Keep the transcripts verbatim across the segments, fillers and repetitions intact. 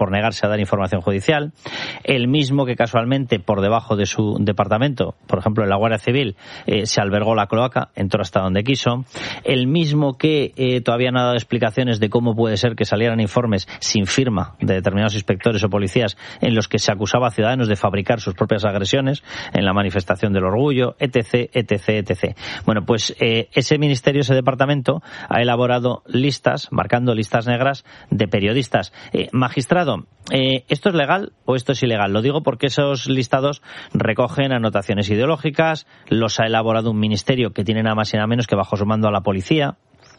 por negarse a dar información judicial, el mismo que casualmente por debajo de su departamento, por ejemplo en la Guardia Civil, eh, se albergó la cloaca, entró hasta donde quiso, el mismo que eh, todavía no ha dado explicaciones de cómo puede ser que salieran informes sin firma de determinados inspectores o policías en los que se acusaba a ciudadanos de fabricar sus propias agresiones en la manifestación del orgullo, etc, etc, etc. Bueno, pues eh, ese ministerio, ese departamento, ha elaborado listas, marcando listas negras de periodistas. Eh, magistrado, eh, ¿esto es legal o esto es ilegal? Lo digo porque esos listados recogen anotaciones ideológicas, los ha elaborado un ministerio que tiene nada más y nada menos que bajo su mando a la policía.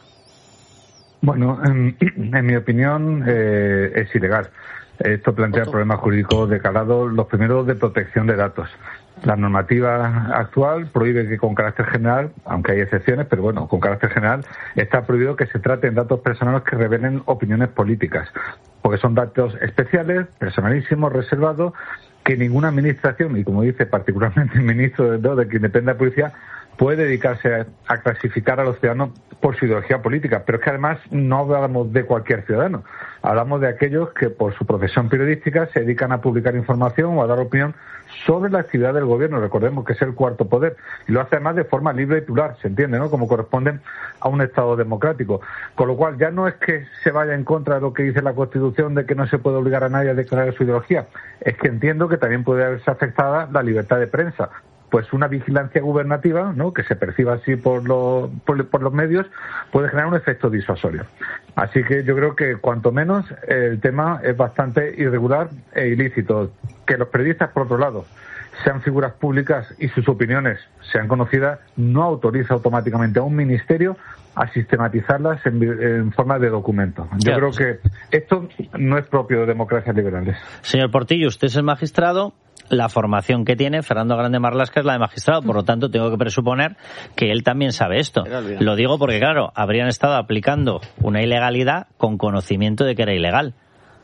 Bueno, en, en mi opinión eh, es ilegal. Esto plantea problemas jurídicos de calado, los primeros de protección de datos. La normativa actual prohíbe que con carácter general, aunque hay excepciones, pero bueno, con carácter general, está prohibido que se traten datos personales que revelen opiniones políticas, porque son datos especiales, personalísimos, reservados, que ninguna administración, y como dice particularmente el ministro de, de quien depende de la policía, puede dedicarse a, a clasificar a los ciudadanos por su ideología política. Pero es que además no hablamos de cualquier ciudadano, hablamos de aquellos que por su profesión periodística se dedican a publicar información o a dar opinión sobre la actividad del gobierno. Recordemos que es el cuarto poder y lo hace además de forma libre y plural, se entiende, ¿no?, como corresponde a un Estado democrático. Con lo cual ya no es que se vaya en contra de lo que dice la Constitución de que no se puede obligar a nadie a declarar su ideología, es que entiendo que también puede haberse afectada la libertad de prensa. Pues una vigilancia gubernativa, ¿no?, que se perciba así por, lo, por, por los medios, puede generar un efecto disuasorio. Así que yo creo que cuanto menos el tema es bastante irregular e ilícito. Que los periodistas, por otro lado, sean figuras públicas y sus opiniones sean conocidas, no autoriza automáticamente a un ministerio a sistematizarlas en, en forma de documento. Yo claro. creo que esto no es propio de democracias liberales. Señor Portillo, usted es el magistrado. La formación que tiene Fernando Grande Marlaska es la de magistrado, por lo tanto tengo que presuponer que él también sabe esto. Lo digo porque, claro, habrían estado aplicando una ilegalidad con conocimiento de que era ilegal.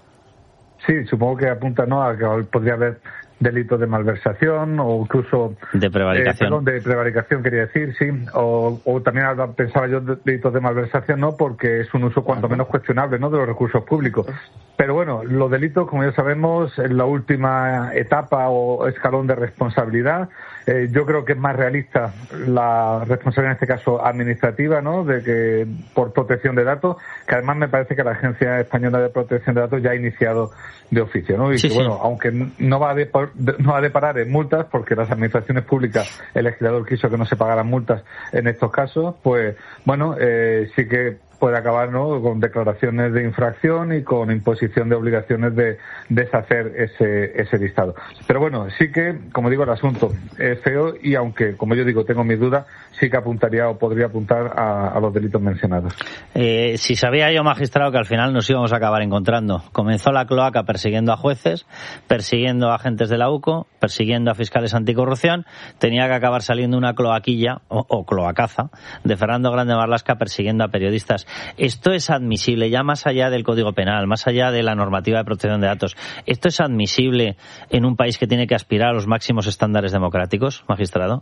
Sí, supongo que apunta, ¿no?, a que podría haber delitos de malversación o incluso de prevaricación. Eh, perdón, de prevaricación quería decir, sí, o, o también pensaba yo de delitos de malversación, ¿no?, porque es un uso cuanto menos cuestionable, ¿no?, de los recursos públicos. Pero bueno, los delitos, como ya sabemos, en la última etapa o escalón de responsabilidad, eh, yo creo que es más realista la responsabilidad, en este caso administrativa, ¿no?, de que por protección de datos, que además me parece que la Agencia Española de Protección de Datos ya ha iniciado de oficio, ¿no? Y sí, que, sí. bueno, aunque no va a de, no va a deparar en multas, porque las administraciones públicas, el legislador quiso que no se pagaran multas en estos casos, pues bueno, eh, sí que puede acabar, ¿no?, con declaraciones de infracción y con imposición de obligaciones de deshacer ese ese listado. Pero bueno, sí que, como digo, el asunto es feo y aunque, como yo digo, tengo mis dudas, sí que apuntaría o podría apuntar a, a los delitos mencionados. Eh, si sabía yo, magistrado, que al final nos íbamos a acabar encontrando. Comenzó la cloaca persiguiendo a jueces, persiguiendo a agentes de la U C O, persiguiendo a fiscales anticorrupción. Tenía que acabar saliendo una cloaquilla o, o cloacaza de Fernando Grande Marlaska persiguiendo a periodistas. ¿Esto es admisible, ya más allá del Código Penal, más allá de la normativa de protección de datos? ¿Esto es admisible en un país que tiene que aspirar a los máximos estándares democráticos, magistrado?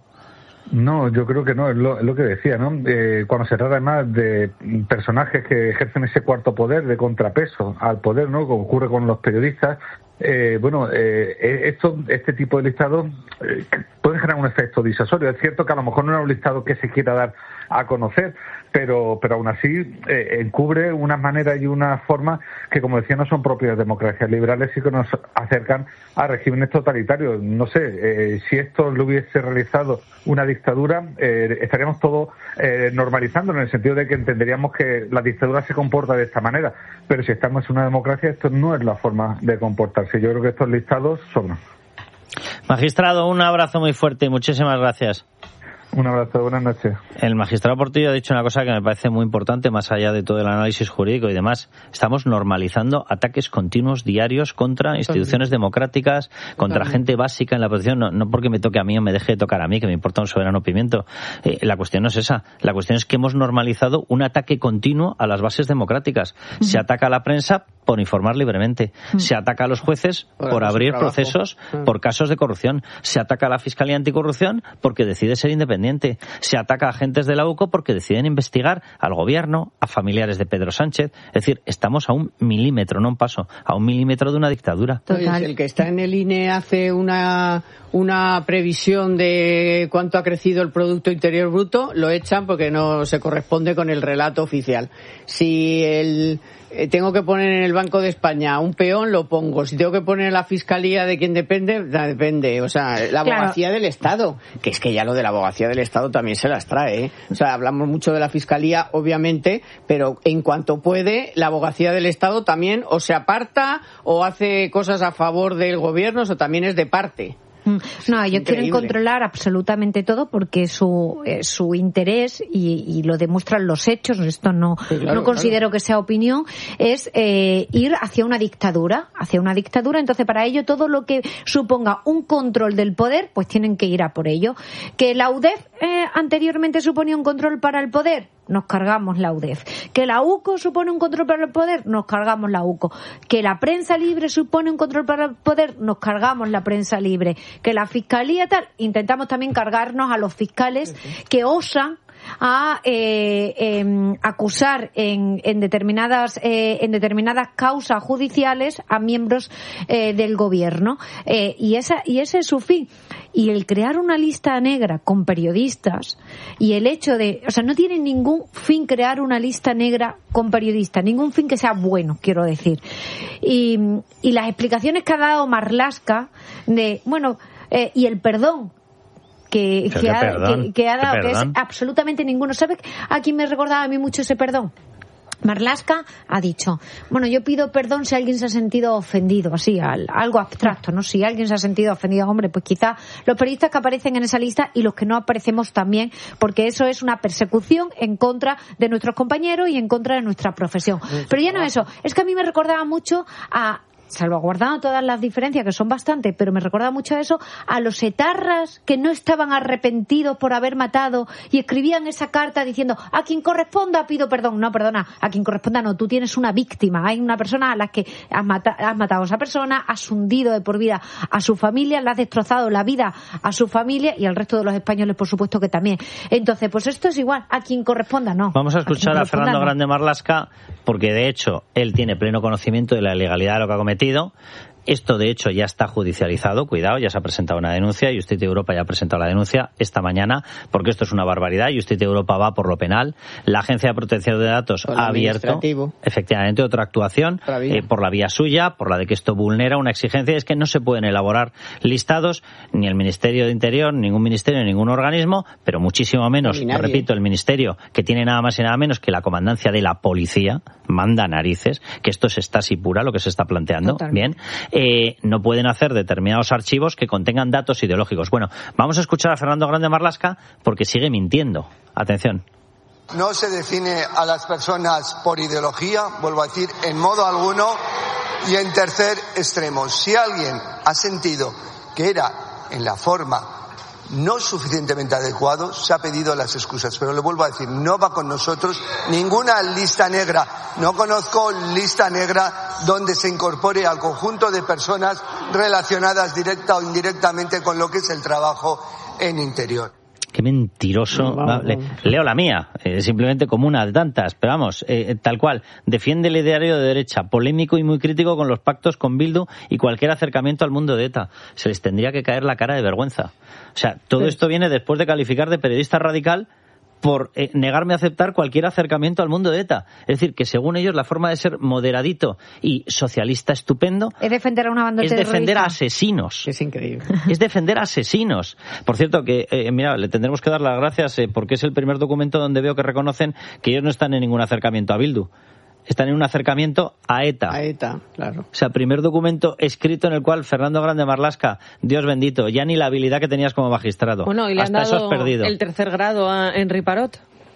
No, yo creo que no, es lo, es lo que decía, ¿no? Eh, cuando se trata además de personajes que ejercen ese cuarto poder de contrapeso al poder, ¿no?, como ocurre con los periodistas, eh, bueno, eh, esto, este tipo de listados eh, pueden generar un efecto disuasorio. Es cierto que a lo mejor no era un listado que se quiera dar a conocer, pero pero aún así eh, encubre unas maneras y unas formas que, como decía, no son propias de democracias liberales y que nos acercan a regímenes totalitarios. No sé, eh, si esto lo hubiese realizado una dictadura, eh, estaríamos todos eh, normalizando, en el sentido de que entenderíamos que la dictadura se comporta de esta manera, pero si estamos en una democracia, esto no es la forma de comportarse. Yo creo que estos listados son. Magistrado, un abrazo muy fuerte y muchísimas gracias. Un abrazo, buenas noches. El magistrado Portillo ha dicho una cosa que me parece muy importante, más allá de todo el análisis jurídico y demás. Estamos normalizando ataques continuos, diarios, contra instituciones democráticas, contra gente básica en la protección. No, no porque me toque a mí o me deje de tocar a mí, que me importa un soberano pimiento. Eh, la cuestión no es esa. La cuestión es que hemos normalizado un ataque continuo a las bases democráticas. Se ataca a la prensa por informar libremente. Mm. Se ataca a los jueces por, por abrir procesos mm. por casos de corrupción. Se ataca a la Fiscalía Anticorrupción porque decide ser independiente. Se ataca a agentes de la U C O porque deciden investigar al gobierno, a familiares de Pedro Sánchez. Es decir, estamos a un milímetro, no un paso, a un milímetro de una dictadura. Total. El que está en el I N E hace una, una previsión de cuánto ha crecido el Producto Interior Bruto, lo echan porque no se corresponde con el relato oficial. Si el Eh, tengo que poner en el Banco de España un peón, lo pongo. Si tengo que poner en la Fiscalía de quien depende, depende. O sea, la abogacía claro. del Estado, que es que ya lo de la abogacía del Estado también se las trae, ¿eh? O sea, hablamos mucho de la Fiscalía, obviamente, pero en cuanto puede, la abogacía del Estado también o se aparta o hace cosas a favor del gobierno, o también es de parte. No, ellos quieren controlar absolutamente todo porque su eh, su interés, y, y lo demuestran los hechos, esto no, sí, claro, no considero claro. que sea opinión, es eh, ir hacia una dictadura, hacia una dictadura. Entonces, para ello, todo lo que suponga un control del poder, pues tienen que ir a por ello. Que la U D E F eh, anteriormente suponía un control para el poder, nos cargamos la U D E F. Que la U C O supone un control para el poder, nos cargamos la U C O. Que la prensa libre supone un control para el poder, nos cargamos la prensa libre. Que la Fiscalía tal, intentamos también cargarnos a los fiscales que osan a eh, eh, acusar en, en determinadas eh, en determinadas causas judiciales a miembros eh, del gobierno, eh, y esa y ese es su fin. Y el crear una lista negra con periodistas y el hecho de, o sea, no tiene ningún fin crear una lista negra con periodistas, ningún fin que sea bueno, quiero decir. Y, y las explicaciones que ha dado Marlaska de, bueno, eh, y el perdón que, que, ha, perdón, que, que ha dado, que es absolutamente ninguno. ¿Sabes a quién me recordaba a mí mucho ese perdón? Marlaska ha dicho, bueno, yo pido perdón si alguien se ha sentido ofendido, así, al, algo abstracto, ¿no? Si alguien se ha sentido ofendido, hombre, pues quizá los periodistas que aparecen en esa lista y los que no aparecemos también, porque eso es una persecución en contra de nuestros compañeros y en contra de nuestra profesión. Pero ya no eso, es que a mí me recordaba mucho a, salvaguardando todas las diferencias, que son bastantes, pero me recuerda mucho a eso, a los etarras que no estaban arrepentidos por haber matado y escribían esa carta diciendo, a quien corresponda pido perdón. No, perdona, a quien corresponda no, tú tienes una víctima, hay una persona a la que has, mata- has matado a esa persona, has hundido de por vida a su familia, le has destrozado la vida a su familia y al resto de los españoles, por supuesto que también. Entonces, pues esto es igual, a quien corresponda no. Vamos a escuchar a, a Fernando no. Grande Marlaska, porque de hecho él tiene pleno conocimiento de la ilegalidad de lo que ha cometido. Esto, de hecho, ya está judicializado. Cuidado, ya se ha presentado una denuncia. Justicia Europa ya ha presentado la denuncia esta mañana, porque esto es una barbaridad. Justicia Europa va por lo penal. La Agencia de Protección de Datos ha abierto, efectivamente, otra actuación por la, eh, por la vía suya, por la de que esto vulnera una exigencia. Es que no se pueden elaborar listados, ni el Ministerio de Interior, ningún ministerio, ningún organismo, pero muchísimo menos, repito, el Ministerio, que tiene nada más y nada menos que la comandancia de la policía, manda narices, que esto es estasi pura, lo que se está planteando. Totalmente. Bien. Eh, no pueden hacer determinados archivos que contengan datos ideológicos. Bueno, vamos a escuchar a Fernando Grande Marlaska porque sigue mintiendo. Atención. No se define a las personas por ideología, vuelvo a decir, en modo alguno. Y en tercer extremo, si alguien ha sentido que era en la forma no suficientemente adecuado, se ha pedido las excusas. Pero le vuelvo a decir, no va con nosotros ninguna lista negra. No conozco lista negra donde se incorpore al conjunto de personas relacionadas directa o indirectamente con lo que es el trabajo en Interior. Qué mentiroso. Vamos, vamos. Le, leo la mía, eh, simplemente como una de tantas, pero vamos, eh, tal cual. Defiende el ideario de derecha, polémico y muy crítico con los pactos con Bildu y cualquier acercamiento al mundo de ETA. Se les tendría que caer la cara de vergüenza. O sea, todo sí. esto viene después de calificar de periodista radical por eh, negarme a aceptar cualquier acercamiento al mundo de ETA. Es decir, que según ellos la forma de ser moderadito y socialista estupendo es defender a una banda es terrorista. defender a asesinos. Es increíble. Es defender a asesinos. Por cierto, que eh, mira, le tendremos que dar las gracias eh, porque es el primer documento donde veo que reconocen que ellos no están en ningún acercamiento a Bildu. Están en un acercamiento a ETA. A ETA, claro. O sea, primer documento escrito en el cual Fernando Grande Marlaska, Dios bendito, ya ni la habilidad que tenías como magistrado. Bueno, y le hasta han dado eso has perdido. El tercer grado a Henry Parot.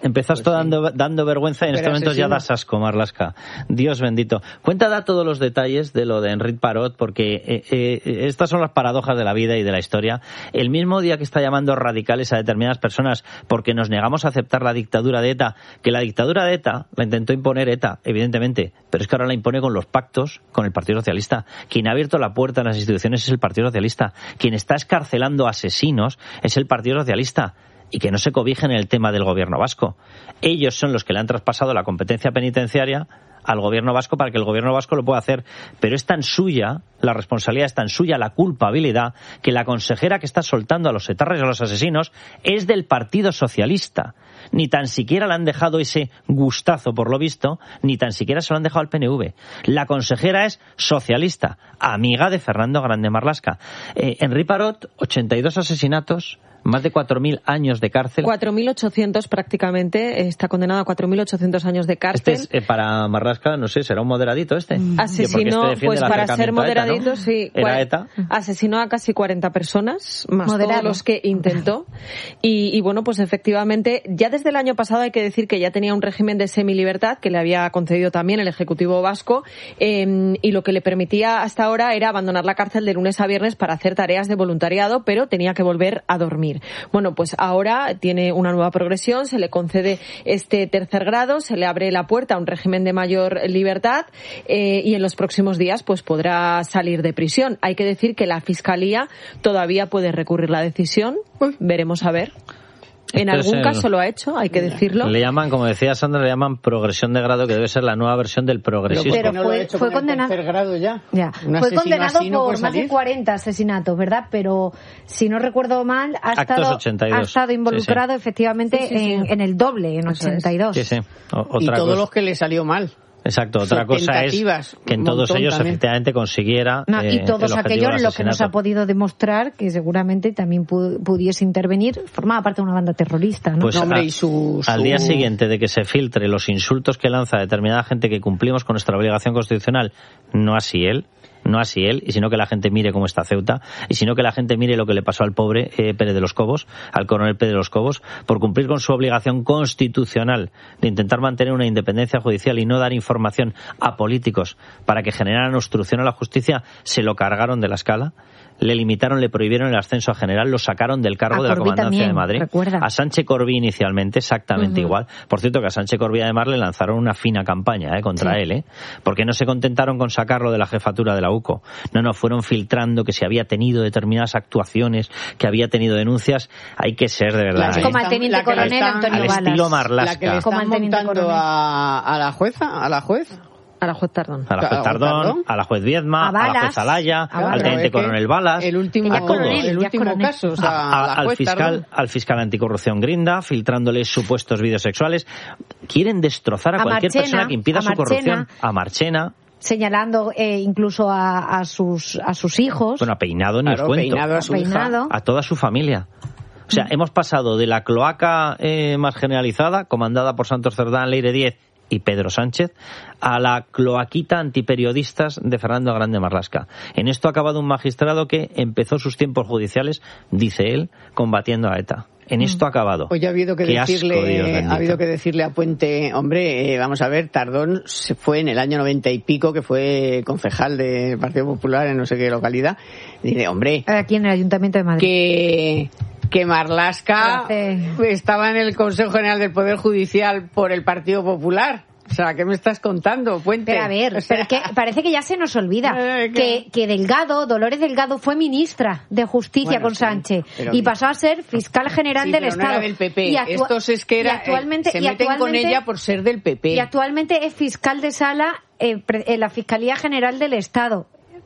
Empezas pues todo sí. dando, dando vergüenza y en este momento ya das asco, Marlaska. Dios bendito. Cuéntala todos los detalles de lo de Enric Parot, porque eh, eh, estas son las paradojas de la vida y de la historia. El mismo día que está llamando radicales a determinadas personas porque nos negamos a aceptar la dictadura de ETA, que la dictadura de ETA la intentó imponer ETA, evidentemente, pero es que ahora la impone con los pactos con el Partido Socialista. Quien ha abierto la puerta en las instituciones es el Partido Socialista. Quien está escarcelando asesinos es el Partido Socialista. Y que no se cobijen en el tema del gobierno vasco. Ellos son los que le han traspasado la competencia penitenciaria al gobierno vasco para que el gobierno vasco lo pueda hacer, pero es tan suya, la responsabilidad es tan suya, la culpabilidad, que la consejera que está soltando a los etarras y a los asesinos es del Partido Socialista. Ni tan siquiera le han dejado ese gustazo, por lo visto, ni tan siquiera se lo han dejado al P N V. La consejera es socialista, amiga de Fernando Grande Marlaska. Eh, Enric Parot, ochenta y dos asesinatos, más de cuatro mil años de cárcel. cuatro mil ochocientos prácticamente, está condenado a cuatro mil ochocientos años de cárcel. Este es, eh, para Marlaska, no sé, será un moderadito este. Asesinó, este pues para ser moderadito, ETA, ¿no? sí. Era ETA. Asesinó a casi cuarenta personas, más Moderado. todos los que intentó. Y, y bueno, pues efectivamente, ya desde el año pasado hay que decir que ya tenía un régimen de semilibertad que le había concedido también el Ejecutivo vasco, eh, y lo que le permitía hasta ahora era abandonar la cárcel de lunes a viernes para hacer tareas de voluntariado, pero tenía que volver a dormir. Bueno, pues ahora tiene una nueva progresión, se le concede este tercer grado, se le abre la puerta a un régimen de mayor libertad, eh, y en los próximos días pues podrá salir de prisión. Hay que decir que la Fiscalía todavía puede recurrir la decisión, veremos a ver. En Este algún el... caso lo ha hecho, hay que decirlo. Le llaman, como decía Sandra, le llaman progresión de grado, que debe ser la nueva versión del progresismo. Pero, Pero no fue, lo ha hecho fue con el condenado. tercer grado ya. Ya. Un Fue asesino condenado así no por puede más de salir. cuarenta asesinatos, ¿verdad? Pero si no recuerdo mal, ha Actos estado, ochenta y dos. ha estado involucrado Sí, sí. efectivamente Sí, sí, sí. En, en el doble, en Eso ochenta y dos. Sí, sí. O- otra Y todos cosa. los que le salió mal. Exacto, otra cosa es Tentativas, que en un todos montón ellos también. efectivamente consiguiera No, eh, y todos el objetivo aquellos del lo que nos ha asesinato. podido demostrar que seguramente también pu- pudiese intervenir, formaba parte de una banda terrorista, ¿no? Pues No, hombre, a- y su- al su- día siguiente de que se filtre los insultos que lanza determinada gente que cumplimos con nuestra obligación constitucional, no así él, no así él, y sino que la gente mire cómo está Ceuta, y sino que la gente mire lo que le pasó al pobre eh, Pérez de los Cobos, al coronel Pérez de los Cobos, por cumplir con su obligación constitucional de intentar mantener una independencia judicial y no dar información a políticos para que generaran obstrucción a la justicia, se lo cargaron de la escala. Le limitaron, le prohibieron el ascenso a general, lo sacaron del cargo A de la Corbí Comandancia también, de Madrid. recuerda. A Sánchez Corbí inicialmente, exactamente Uh-huh. igual. Por cierto, que a Sánchez Corbí además le lanzaron una fina campaña eh, contra Sí. él, eh, porque no se contentaron con sacarlo de la jefatura de la U C O. No, no, fueron filtrando que si había tenido determinadas actuaciones, que había tenido denuncias. Hay que ser de verdad. La que eh. Como al están- teniente la que le coronel están- Antonio al Balas. estilo La que le Marlaska. Como están al teniente montando coronel. a, a la jueza, a la juez. A la juez Tardón. A la juez a la juez Tardón, Tardón. a la juez Viedma, A a, la Balas. juez Alaya, A al Balas. teniente Es que coronel Balas, El último, Ella a es todos. coronel. el ya es último coronel. caso, o sea, A- a- la al juez fiscal Tardón. al fiscal anticorrupción Grinda, filtrándole supuestos vídeos sexuales. Quieren destrozar a, A cualquier Marchena, persona que impida a su Marchena. corrupción. A Marchena, Señalando eh, incluso a, a sus a sus hijos. bueno, a Peinado ni Claro, os cuento. Peinado a su hija. Peinado. A toda su familia. O sea, hemos pasado de la cloaca eh, más generalizada, comandada por Santos Cerdán, Leire Díez y Pedro Sánchez, a la cloaquita antiperiodistas de Fernando Grande Marlaska. En esto ha acabado un magistrado que empezó sus tiempos judiciales, dice él, combatiendo a ETA. En esto ha acabado. Pues ya ha habido que Qué asco, decirle, Dios bendito. ha habido que decirle a Puente, hombre, eh, vamos a ver, Tardón se fue en el año noventa y pico, que fue concejal del Partido Popular en no sé qué localidad. Dice, hombre, Aquí en el Ayuntamiento de Madrid. que que Marlaska Hace- estaba en el Consejo General del Poder Judicial por el Partido Popular. O sea, ¿qué me estás contando, Puente? Pero a ver, O sea, pero es que parece que ya se nos olvida Eh, que, que Delgado, Dolores Delgado, fue ministra de Justicia Bueno, con sí, Sánchez pero- y pasó a ser fiscal general sí, del pero no Estado. era del P P. Y actua- Estos es que era, y actualmente, eh, se y meten con actualmente- ella por ser del P P. Y actualmente es fiscal de sala eh, pre- en la Fiscalía General del Estado.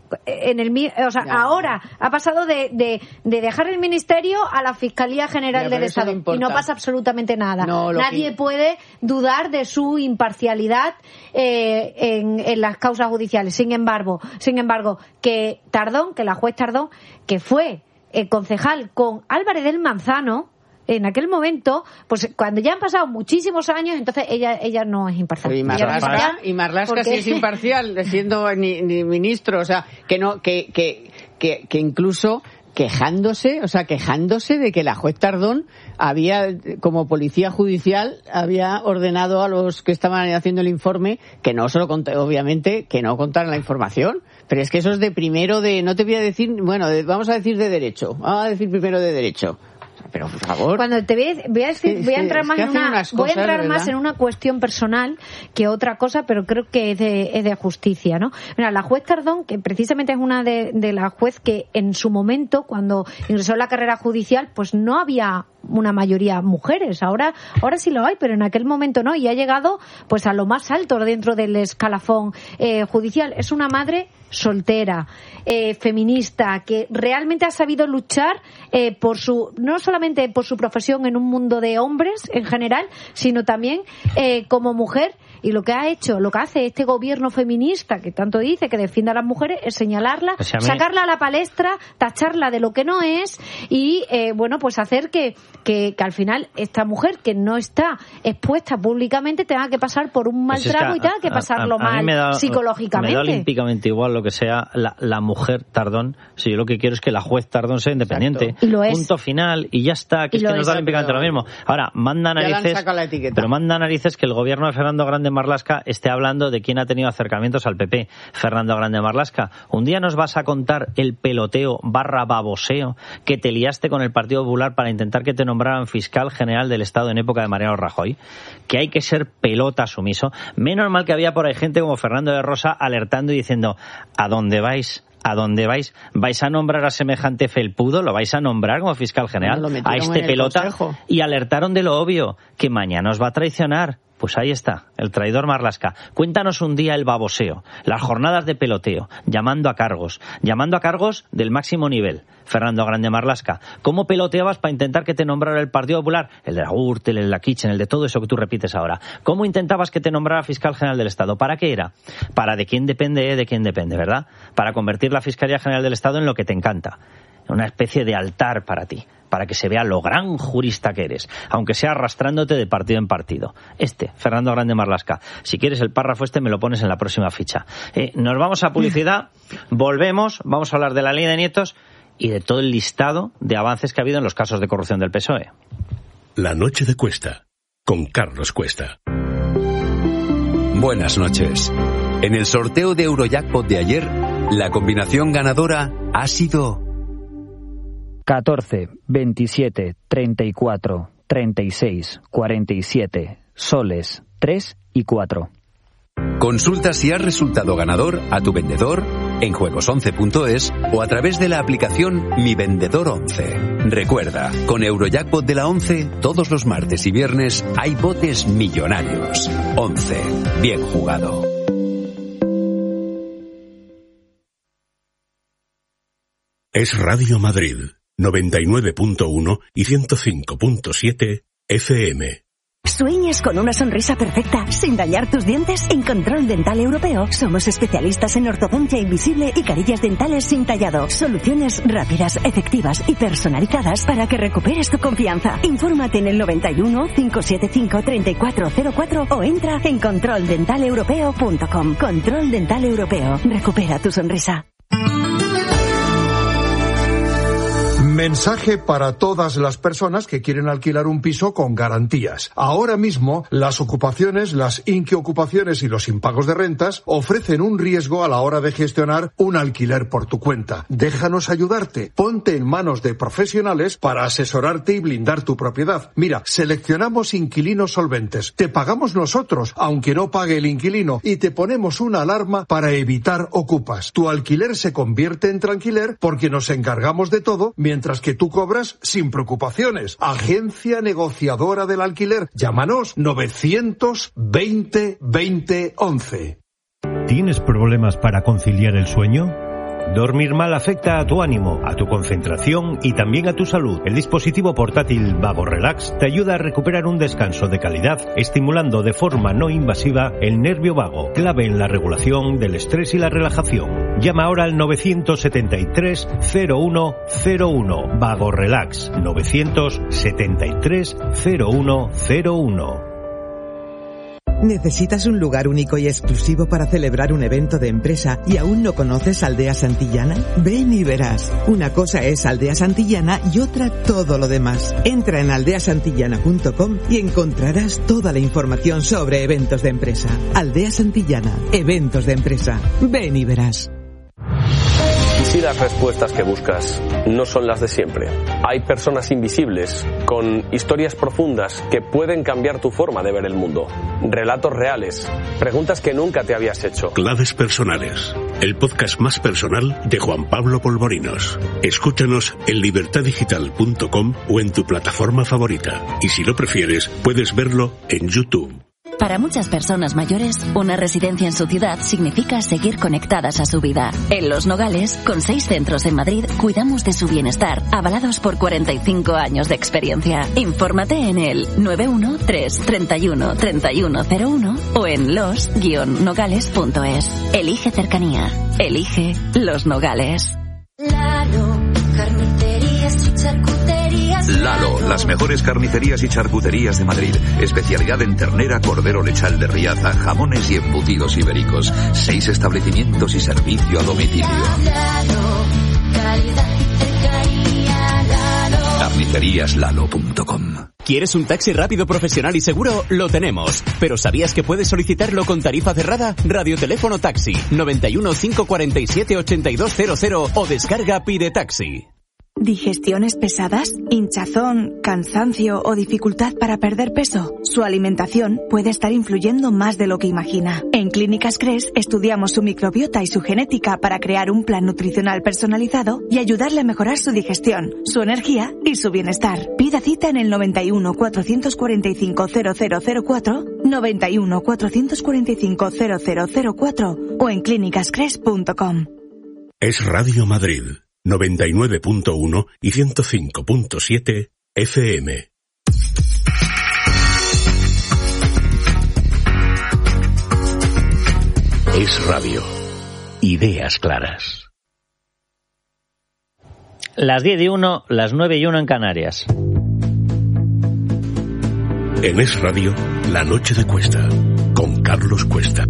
En el, mi- o sea, Ya. ahora ha pasado de, de, de dejar el ministerio a la Fiscalía General Ya, del pero eso Estado no importa. y no pasa absolutamente nada. No, lo Nadie que- puede dudar de su imparcialidad eh, en, en las causas judiciales. Sin embargo, sin embargo, que Tardón, que la juez Tardón, que fue eh, concejal con Álvarez del Manzano, en aquel momento, pues cuando ya han pasado muchísimos años, entonces ella ella no es imparcial. Y Ella no es Marlaska, imparcial y Marlaska porque- sí es imparcial, siendo ni, ni ministro, o sea, que no, que, que, que, que incluso quejándose, o sea, quejándose de que la juez Tardón había, como policía judicial, había ordenado a los que estaban haciendo el informe que no solo, obviamente, que no contaran la información. Pero es que eso es de primero de, no te voy a decir, bueno, de, vamos a decir de derecho, vamos a decir primero de derecho. Pero por favor. Cuando te voy a, voy a, decir, voy a entrar es más en una, cosas, voy a entrar ¿verdad? más en una cuestión personal que otra cosa, pero creo que es de, es de justicia, ¿no? Mira, la juez Tardón, que precisamente es una de, de las juez que en su momento, cuando ingresó en la carrera judicial, pues no había una mayoría mujeres. Ahora, ahora sí lo hay, pero en aquel momento no, y ha llegado pues a lo más alto dentro del escalafón eh, judicial. Es una madre soltera, eh, feminista, que realmente ha sabido luchar eh, por su, no solamente por su profesión en un mundo de hombres en general, sino también eh, como mujer. Y lo que ha hecho, lo que hace este gobierno feminista, que tanto dice que defiende a las mujeres, es señalarla, o sea, a mí... sacarla a la palestra, tacharla de lo que no es y, eh, bueno, pues hacer que, que, que al final esta mujer que no está expuesta públicamente tenga que pasar por un mal pues trago es que a, y tenga que pasarlo a, a, a mal da, psicológicamente. Me da olímpicamente igual lo que sea la, la mujer Tardón. Si yo lo que quiero es que la juez Tardón sea independiente. Y lo es. Punto final y ya está, que y es que nos es, da olímpicamente pero... lo mismo. Ahora, manda narices, pero manda narices que el gobierno de Fernando Grande Marlaska esté hablando de quién ha tenido acercamientos al P P. Fernando Grande Marlaska, un día nos vas a contar el peloteo barra baboseo que te liaste con el Partido Popular para intentar que te nombraran fiscal general del Estado en época de Mariano Rajoy, que hay que ser pelota sumiso. Menos mal que había por ahí gente como Fernando de Rosa alertando y diciendo, ¿a dónde vais? ¿A dónde vais? ¿Vais a nombrar a semejante felpudo? ¿Lo vais a nombrar como fiscal general? Bueno, a este pelota. Consejo. Y alertaron de lo obvio, que mañana os va a traicionar. Pues ahí está, el traidor Marlaska. Cuéntanos un día el baboseo, las jornadas de peloteo, llamando a cargos, llamando a cargos del máximo nivel. Fernando Grande Marlaska, ¿cómo peloteabas para intentar que te nombrara el Partido Popular? El de la Gürtel, el de la Kitchen, el de todo eso que tú repites ahora. ¿Cómo intentabas que te nombrara fiscal general del Estado? ¿Para qué era? Para de quién depende, eh, de quién depende, ¿verdad? Para convertir la Fiscalía General del Estado en lo que te encanta. Una especie de altar para ti, para que se vea lo gran jurista que eres, aunque sea arrastrándote de partido en partido. Este, Fernando Grande Marlaska. Si quieres el párrafo este me lo pones en la próxima ficha. Eh, nos vamos a publicidad, volvemos, vamos a hablar de la ley de nietos y de todo el listado de avances que ha habido en los casos de corrupción del P S O E. La noche de Cuesta, con Carlos Cuesta. Buenas noches. En el sorteo de Eurojackpot de ayer, la combinación ganadora ha sido catorce, veintisiete, treinta y cuatro, treinta y seis, cuarenta y siete, soles, tres y cuatro. Consulta si has resultado ganador a tu vendedor en juegos once punto es o a través de la aplicación Mi Vendedor once. Recuerda, con Eurojackpot de la once, todos los martes y viernes hay botes millonarios. once. Bien jugado. Es Radio Madrid. noventa y nueve punto uno y ciento cinco punto siete F M. ¿Sueñas con una sonrisa perfecta sin dañar tus dientes? En Control Dental Europeo somos especialistas en ortodoncia invisible y carillas dentales sin tallado. Soluciones rápidas, efectivas y personalizadas para que recuperes tu confianza. Infórmate en el noventa y uno, cinco siete cinco, treinta y cuatro cero cuatro o entra en control dental europeo punto com. Control Dental Europeo. Recupera tu sonrisa. Mensaje para todas las personas que quieren alquilar un piso con garantías. Ahora mismo, las ocupaciones, las inquiocupaciones y los impagos de rentas ofrecen un riesgo a la hora de gestionar un alquiler por tu cuenta. Déjanos ayudarte. Ponte en manos de profesionales para asesorarte y blindar tu propiedad. Mira, seleccionamos inquilinos solventes. Te pagamos nosotros, aunque no pague el inquilino, y te ponemos una alarma para evitar ocupas. Tu alquiler se convierte en tranquiler porque nos encargamos de todo mientras Mientras que tú cobras sin preocupaciones. Agencia negociadora del alquiler. Llámanos novecientos veinte veinte once. ¿Tienes problemas para conciliar el sueño? Dormir mal afecta a tu ánimo, a tu concentración y también a tu salud. El dispositivo portátil Vago Relax te ayuda a recuperar un descanso de calidad, estimulando de forma no invasiva el nervio vago, clave en la regulación del estrés y la relajación. Llama ahora al novecientos setenta y tres cero uno cero uno. Vago Relax. novecientos setenta y tres cero uno cero uno. ¿Necesitas un lugar único y exclusivo para celebrar un evento de empresa y aún no conoces Aldea Santillana? Ven y verás. Una cosa es Aldea Santillana y otra todo lo demás. Entra en aldea santillana punto com y encontrarás toda la información sobre eventos de empresa. Aldea Santillana, eventos de empresa. Ven y verás. ¿Y si las respuestas que buscas no son las de siempre? Hay personas invisibles con historias profundas que pueden cambiar tu forma de ver el mundo. Relatos reales, preguntas que nunca te habías hecho. Claves personales, el podcast más personal de Juan Pablo Polvorinos. Escúchanos en libertad digital punto com o en tu plataforma favorita. Y si lo prefieres, puedes verlo en YouTube. Para muchas personas mayores, una residencia en su ciudad significa seguir conectadas a su vida. En Los Nogales, con seis centros en Madrid, cuidamos de su bienestar, avalados por cuarenta y cinco años de experiencia. Infórmate en el nueve uno tres, treinta y uno, treinta y uno cero uno o en los guion nogales punto es. Elige cercanía. Elige Los Nogales. Lalo, carnicerías y charcuterías. Lalo, las mejores carnicerías y charcuterías de Madrid. Especialidad en ternera, cordero lechal de Riaza, jamones y embutidos ibéricos. Seis establecimientos y servicio a domicilio. Lalo, calidad y cercanía. Lalo. carnicerías lalo punto com. ¿Quieres un taxi rápido, profesional y seguro? Lo tenemos. ¿Pero sabías que puedes solicitarlo con tarifa cerrada? Radioteléfono Taxi, noventa y uno, cinco cuarenta y siete, ochenta y dos cero cero o descarga Pide Taxi. ¿Digestiones pesadas? ¿Hinchazón? ¿Cansancio o dificultad para perder peso? Su alimentación puede estar influyendo más de lo que imagina. En Clínicas Cres estudiamos su microbiota y su genética para crear un plan nutricional personalizado y ayudarle a mejorar su digestión, su energía y su bienestar. Pida cita en el noventa y uno, cuatrocientos cuarenta y cinco, cero cero cero cuatro, noventa y uno, cuatrocientos cuarenta y cinco, cero cero cero cuatro o en clínicas cres punto com. Es Radio Madrid. noventa y nueve punto uno y ciento cinco punto siete F M. Es radio. Ideas claras. Las diez y uno, las nueve y uno en Canarias. En Es Radio, La Noche de Cuesta, con Carlos Cuesta.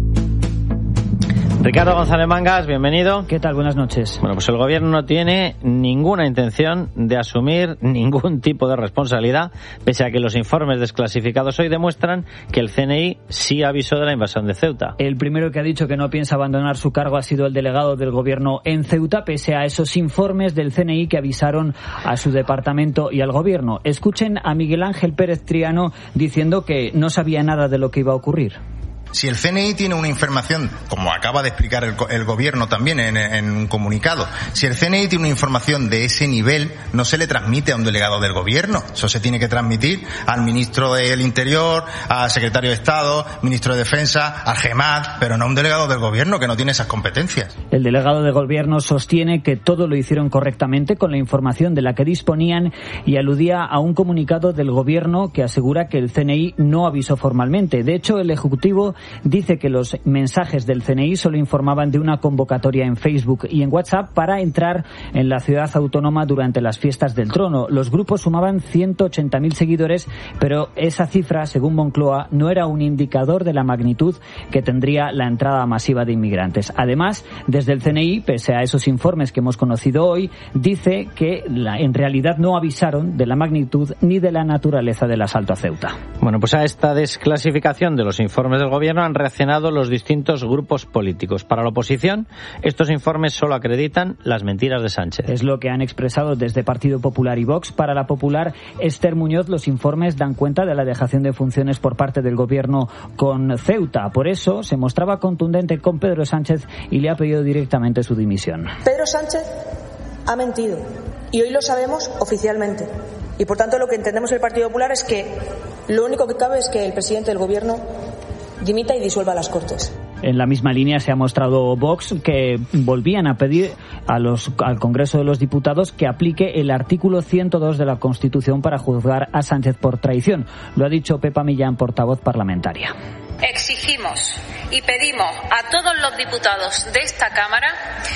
Ricardo González Mangas, bienvenido. ¿Qué tal? Buenas noches. Bueno, pues el gobierno no tiene ninguna intención de asumir ningún tipo de responsabilidad, pese a que los informes desclasificados hoy demuestran que el C N I sí avisó de la invasión de Ceuta. El primero que ha dicho que no piensa abandonar su cargo ha sido el delegado del gobierno en Ceuta, pese a esos informes del C N I que avisaron a su departamento y al gobierno. Escuchen a Miguel Ángel Pérez Triano diciendo que no sabía nada de lo que iba a ocurrir. Si el C N I tiene una información, como acaba de explicar el, el gobierno también en, en un comunicado, si el C N I tiene una información de ese nivel, no se le transmite a un delegado del gobierno. Eso se tiene que transmitir al ministro del Interior, al secretario de Estado, ministro de Defensa, al GEMAT, pero no a un delegado del gobierno que no tiene esas competencias. El delegado de gobierno sostiene que todo lo hicieron correctamente con la información de la que disponían y aludía a un comunicado del gobierno que asegura que el C N I no avisó formalmente. De hecho, el Ejecutivo dice que los mensajes del C N I solo informaban de una convocatoria en Facebook y en WhatsApp para entrar en la ciudad autónoma durante las fiestas del Trono. Los grupos sumaban ciento ochenta mil seguidores, pero esa cifra, según Moncloa, no era un indicador de la magnitud que tendría la entrada masiva de inmigrantes. Además, desde el C N I, pese a esos informes que hemos conocido hoy, dice que la, en realidad no avisaron de la magnitud ni de la naturaleza del asalto a Ceuta. Bueno, pues a esta desclasificación de los informes del gobierno han reaccionado los distintos grupos políticos. Para la oposición, estos informes solo acreditan las mentiras de Sánchez. Es lo que han expresado desde Partido Popular y Vox. Para la Popular, Esther Muñoz, los informes dan cuenta de la dejación de funciones por parte del gobierno con Ceuta. Por eso se mostraba contundente con Pedro Sánchez y le ha pedido directamente su dimisión. Pedro Sánchez ha mentido y hoy lo sabemos oficialmente. Y por tanto lo que entendemos el Partido Popular es que lo único que cabe es que el presidente del gobierno dimita y disuelva las Cortes. En la misma línea se ha mostrado Vox, que volvían a pedir a los, al Congreso de los Diputados que aplique el artículo ciento dos de la Constitución para juzgar a Sánchez por traición. Lo ha dicho Pepa Millán, portavoz parlamentaria. Exigimos y pedimos a todos los diputados de esta Cámara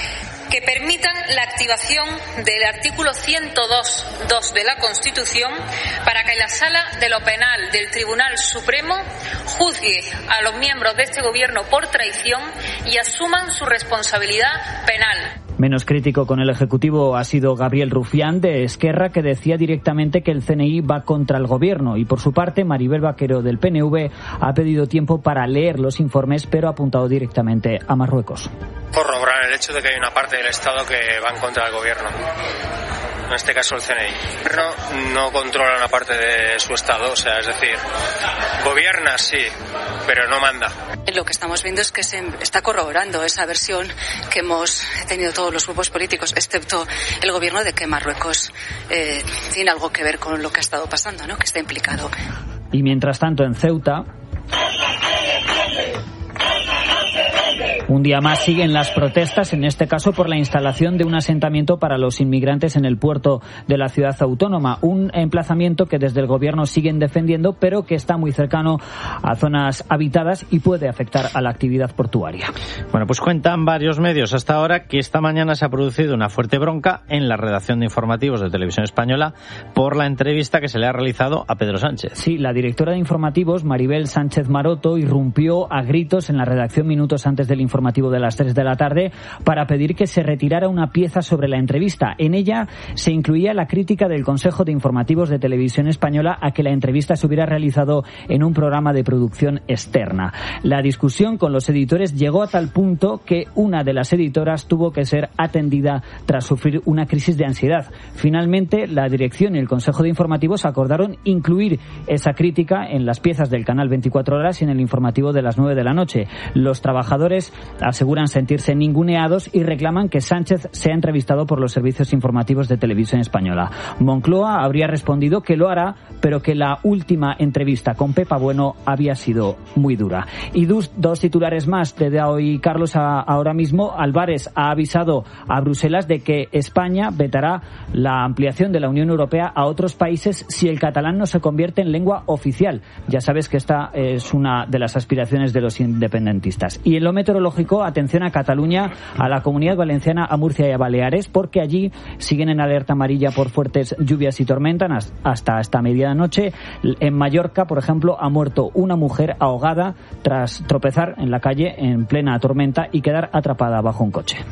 que permitan la activación del artículo ciento dos punto dos de la Constitución para que la Sala de lo Penal del Tribunal Supremo juzgue a los miembros de este Gobierno por traición y asuman su responsabilidad penal. Menos crítico con el Ejecutivo ha sido Gabriel Rufián de Esquerra, que decía directamente que el C N I va contra el Gobierno. Y por su parte, Maribel Vaquero del P N V ha pedido tiempo para leer los informes, pero ha apuntado directamente a Marruecos. Corroborar el hecho de que hay una parte del Estado que va en contra del Gobierno. En este caso el C N I. No, no controla una parte de su Estado, o sea, es decir, gobierna sí, pero no manda. Lo que estamos viendo es que se está corroborando esa versión que hemos tenido todos los grupos políticos, excepto el Gobierno, de que Marruecos eh, tiene algo que ver con lo que ha estado pasando, ¿no? Que está implicado. Y mientras tanto en Ceuta, un día más siguen las protestas, en este caso por la instalación de un asentamiento para los inmigrantes en el puerto de la ciudad autónoma. Un emplazamiento que desde el Gobierno siguen defendiendo, pero que está muy cercano a zonas habitadas y puede afectar a la actividad portuaria. Bueno, pues cuentan varios medios hasta ahora que esta mañana se ha producido una fuerte bronca en la redacción de informativos de Televisión Española por la entrevista que se le ha realizado a Pedro Sánchez. Sí, la directora de informativos, Maribel Sánchez Maroto, irrumpió a gritos en la redacción minutos antes del informativo de las tres de la tarde para pedir que se retirara una pieza sobre la entrevista. En ella se incluía la crítica del Consejo de Informativos de Televisión Española a que la entrevista se hubiera realizado en un programa de producción externa. La discusión con los editores llegó a tal punto que una de las editoras tuvo que ser atendida tras sufrir una crisis de ansiedad. Finalmente, la dirección y el Consejo de Informativos acordaron incluir esa crítica en las piezas del canal veinticuatro horas y en el informativo de las nueve de la noche. Los trabajadores aseguran sentirse ninguneados y reclaman que Sánchez sea entrevistado por los servicios informativos de Televisión Española. Moncloa habría respondido que lo hará, pero que la última entrevista con Pepa Bueno había sido muy dura. Y dos, dos titulares más te da hoy Carlos a, ahora mismo. Álvarez ha avisado a Bruselas de que España vetará la ampliación de la Unión Europea a otros países si el catalán no se convierte en lengua oficial. Ya sabes que esta es una de las aspiraciones de los independentistas. Y en lo meteorológico, atención a Cataluña, a la Comunidad Valenciana, a Murcia y a Baleares, porque allí siguen en alerta amarilla por fuertes lluvias y tormentas hasta esta medianoche. En Mallorca, por ejemplo, ha muerto una mujer ahogada tras tropezar en la calle en plena tormenta y quedar atrapada bajo un coche.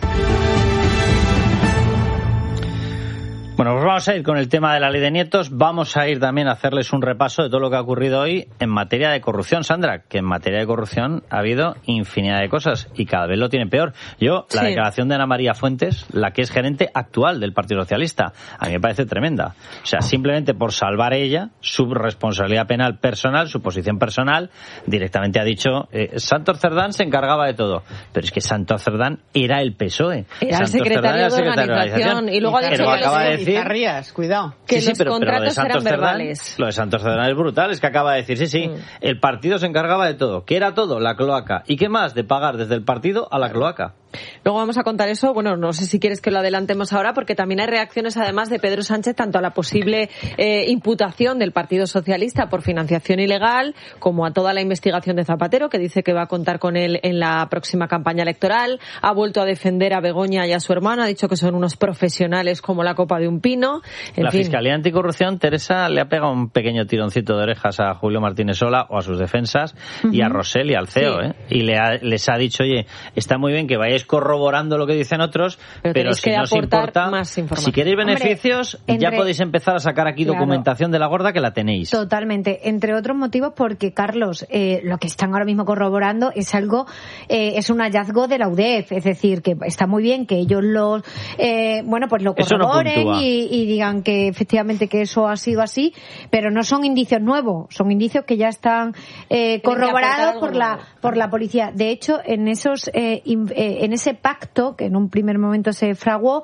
Bueno, pues vamos a ir con el tema de la ley de nietos. Vamos a ir también a hacerles un repaso de todo lo que ha ocurrido hoy en materia de corrupción, Sandra, que en materia de corrupción ha habido infinidad de cosas y cada vez lo tienen peor. Yo, la sí. declaración de Ana María Fuentes, la que es gerente actual del Partido Socialista, a mí me parece tremenda. O sea, simplemente por salvar ella, su responsabilidad penal personal, su posición personal, directamente ha dicho, eh, Santos Cerdán se encargaba de todo. Pero es que Santos Cerdán era el P S O E. Era el secretario, el secretario de organización y luego ha dicho que acaba de decir Rías, cuidado. Que sí, sí, los pero, contratos pero lo de eran verbales. Cerdán, lo de Santos Cerdán es brutal, es que acaba de decir, sí, sí, mm. el partido se encargaba de todo. ¿Qué era todo? La cloaca. ¿Y qué más? De pagar desde el partido a la cloaca. Luego vamos a contar eso, bueno, no sé si quieres que lo adelantemos ahora, porque también hay reacciones además de Pedro Sánchez tanto a la posible eh, imputación del Partido Socialista por financiación ilegal, como a toda la investigación de Zapatero, que dice que va a contar con él en la próxima campaña electoral. Ha vuelto a defender a Begoña y a su hermana, ha dicho que son unos profesionales como la copa de un pino. En la fin. Fiscalía Anticorrupción, Teresa, le ha pegado un pequeño tironcito de orejas a Julio Martínez Sola o a sus defensas uh-huh. y a Rosell y al C E O, sí. ¿eh? Y le ha, les ha dicho, oye, está muy bien que vayáis corroborando lo que dicen otros, pero, pero si no os importa, si queréis beneficios, Hombre, entre, ya podéis empezar a sacar aquí claro, documentación de la gorda que la tenéis. Totalmente, entre otros motivos porque, Carlos, eh, lo que están ahora mismo corroborando es algo, eh, es un hallazgo de la U D E F, es decir, que está muy bien que ellos lo, eh, bueno, pues lo corroboren no y, y digan que efectivamente que eso ha sido así, pero no son indicios nuevos, son indicios que ya están eh, corroborados por la, por la policía. De hecho, en esos, eh, in, eh, en ese pacto que en un primer momento se fraguó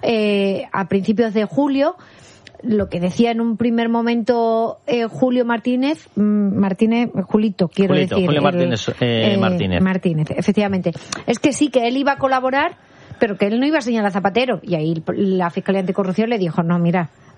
eh, a principios de julio, lo que decía en un primer momento eh, Julio Martínez, Martínez, Julito, quiero Julito, decir. Julio Martínez, el, eh, Martínez. Martínez, efectivamente. Es que sí, que él iba a colaborar, pero que él no iba a señalar a Zapatero. Y ahí la Fiscalía Anticorrupción le dijo, no, mira,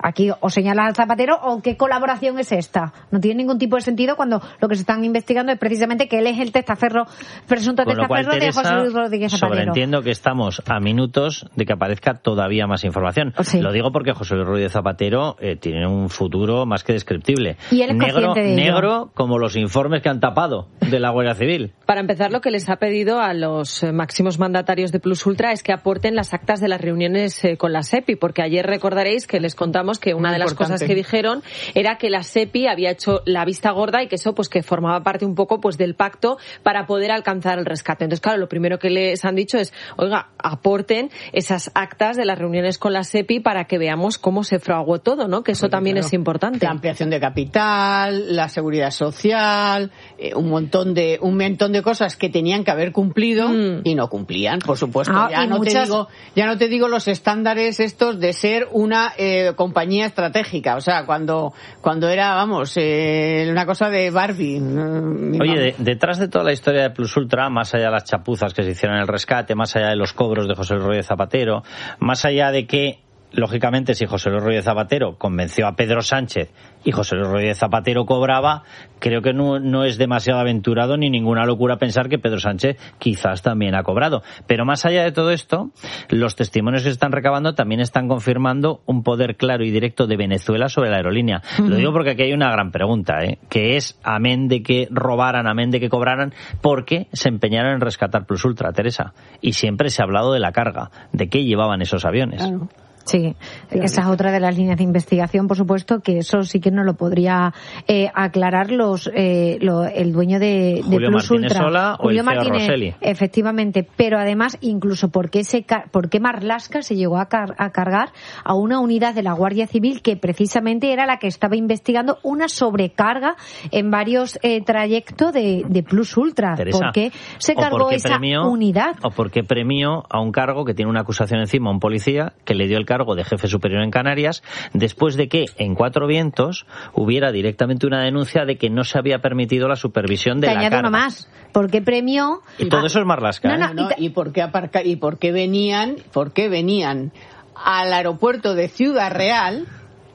aquí o señala al Zapatero o qué colaboración es esta. No tiene ningún tipo de sentido cuando lo que se están investigando es precisamente que él es el testaferro, presunto Con lo cual, testaferro Teresa, de José Luis Rodríguez Zapatero. Sobreentiendo que estamos a minutos de que aparezca todavía más información. Sí. Lo digo porque José Luis Rodríguez Zapatero eh, tiene un futuro más que descriptible. Y él es negro, consciente de ello. negro como los informes que han tapado de la Guardia Civil. Para empezar, lo que les ha pedido a los eh, máximos mandatarios de Plus Ultra es que aporten las actas de las reuniones eh, con la SEPI, porque ayer recordaréis que les contamos que una Muy de las importante. cosas que dijeron era que la SEPI había hecho la vista gorda y que eso pues que formaba parte un poco pues del pacto para poder alcanzar el rescate. Entonces, claro, lo primero que les han dicho es, oiga, aporten esas actas de las reuniones con la SEPI para que veamos cómo se fraguó todo, ¿no? Que eso Porque, también claro, es importante. La ampliación de capital, la seguridad social, eh, un montón de un montón de cosas que tenían que haber cumplido mm. y no cumplían, por supuesto. Ah, ya no muchas... te digo, ya no te digo los estándares estos de ser una eh, compañía estratégica, o sea, cuando cuando era, vamos, eh, una cosa de Barbie. Eh, Oye, de, detrás de toda la historia de Plus Ultra, más allá de las chapuzas que se hicieron en el rescate, más allá de los cobros de José Luis Rodríguez Zapatero, más allá de que, lógicamente, si José Luis Rodríguez Zapatero convenció a Pedro Sánchez y José Luis Rodríguez Zapatero cobraba, creo que no, no es demasiado aventurado ni ninguna locura pensar que Pedro Sánchez quizás también ha cobrado. Pero más allá de todo esto, los testimonios que se están recabando también están confirmando un poder claro y directo de Venezuela sobre la aerolínea. Uh-huh. Lo digo porque aquí hay una gran pregunta, ¿eh? Que es, amén de que robaran, amén de que cobraran, ¿por qué se empeñaron en rescatar Plus Ultra, Teresa? Y siempre se ha hablado de la carga, de qué llevaban esos aviones. Claro. Sí, esa es otra de las líneas de investigación, por supuesto, que eso sí que no lo podría eh, aclarar los eh, lo, el dueño de, de Julio Plus Martínez Ultra. Sola o Julio el C E O Martínez, Rosselli. Efectivamente, pero además, incluso por qué, se, por qué Marlaska se llegó a, car a cargar a una unidad de la Guardia Civil que precisamente era la que estaba investigando una sobrecarga en varios eh, trayectos de, de Plus Ultra. Teresa, ¿Por qué se cargó porque esa premió, unidad? O porque premió a un cargo que tiene una acusación encima a un policía que le dio el cargo de jefe superior en Canarias, después de que en Cuatro Vientos hubiera directamente una denuncia de que no se había permitido la supervisión de Te la añado carga. uno más. ¿Por qué premió? Y todo eso es Marlaska. No, no, ¿eh? no, ¿Y por qué aparca y por qué venían, por qué venían al aeropuerto de Ciudad Real,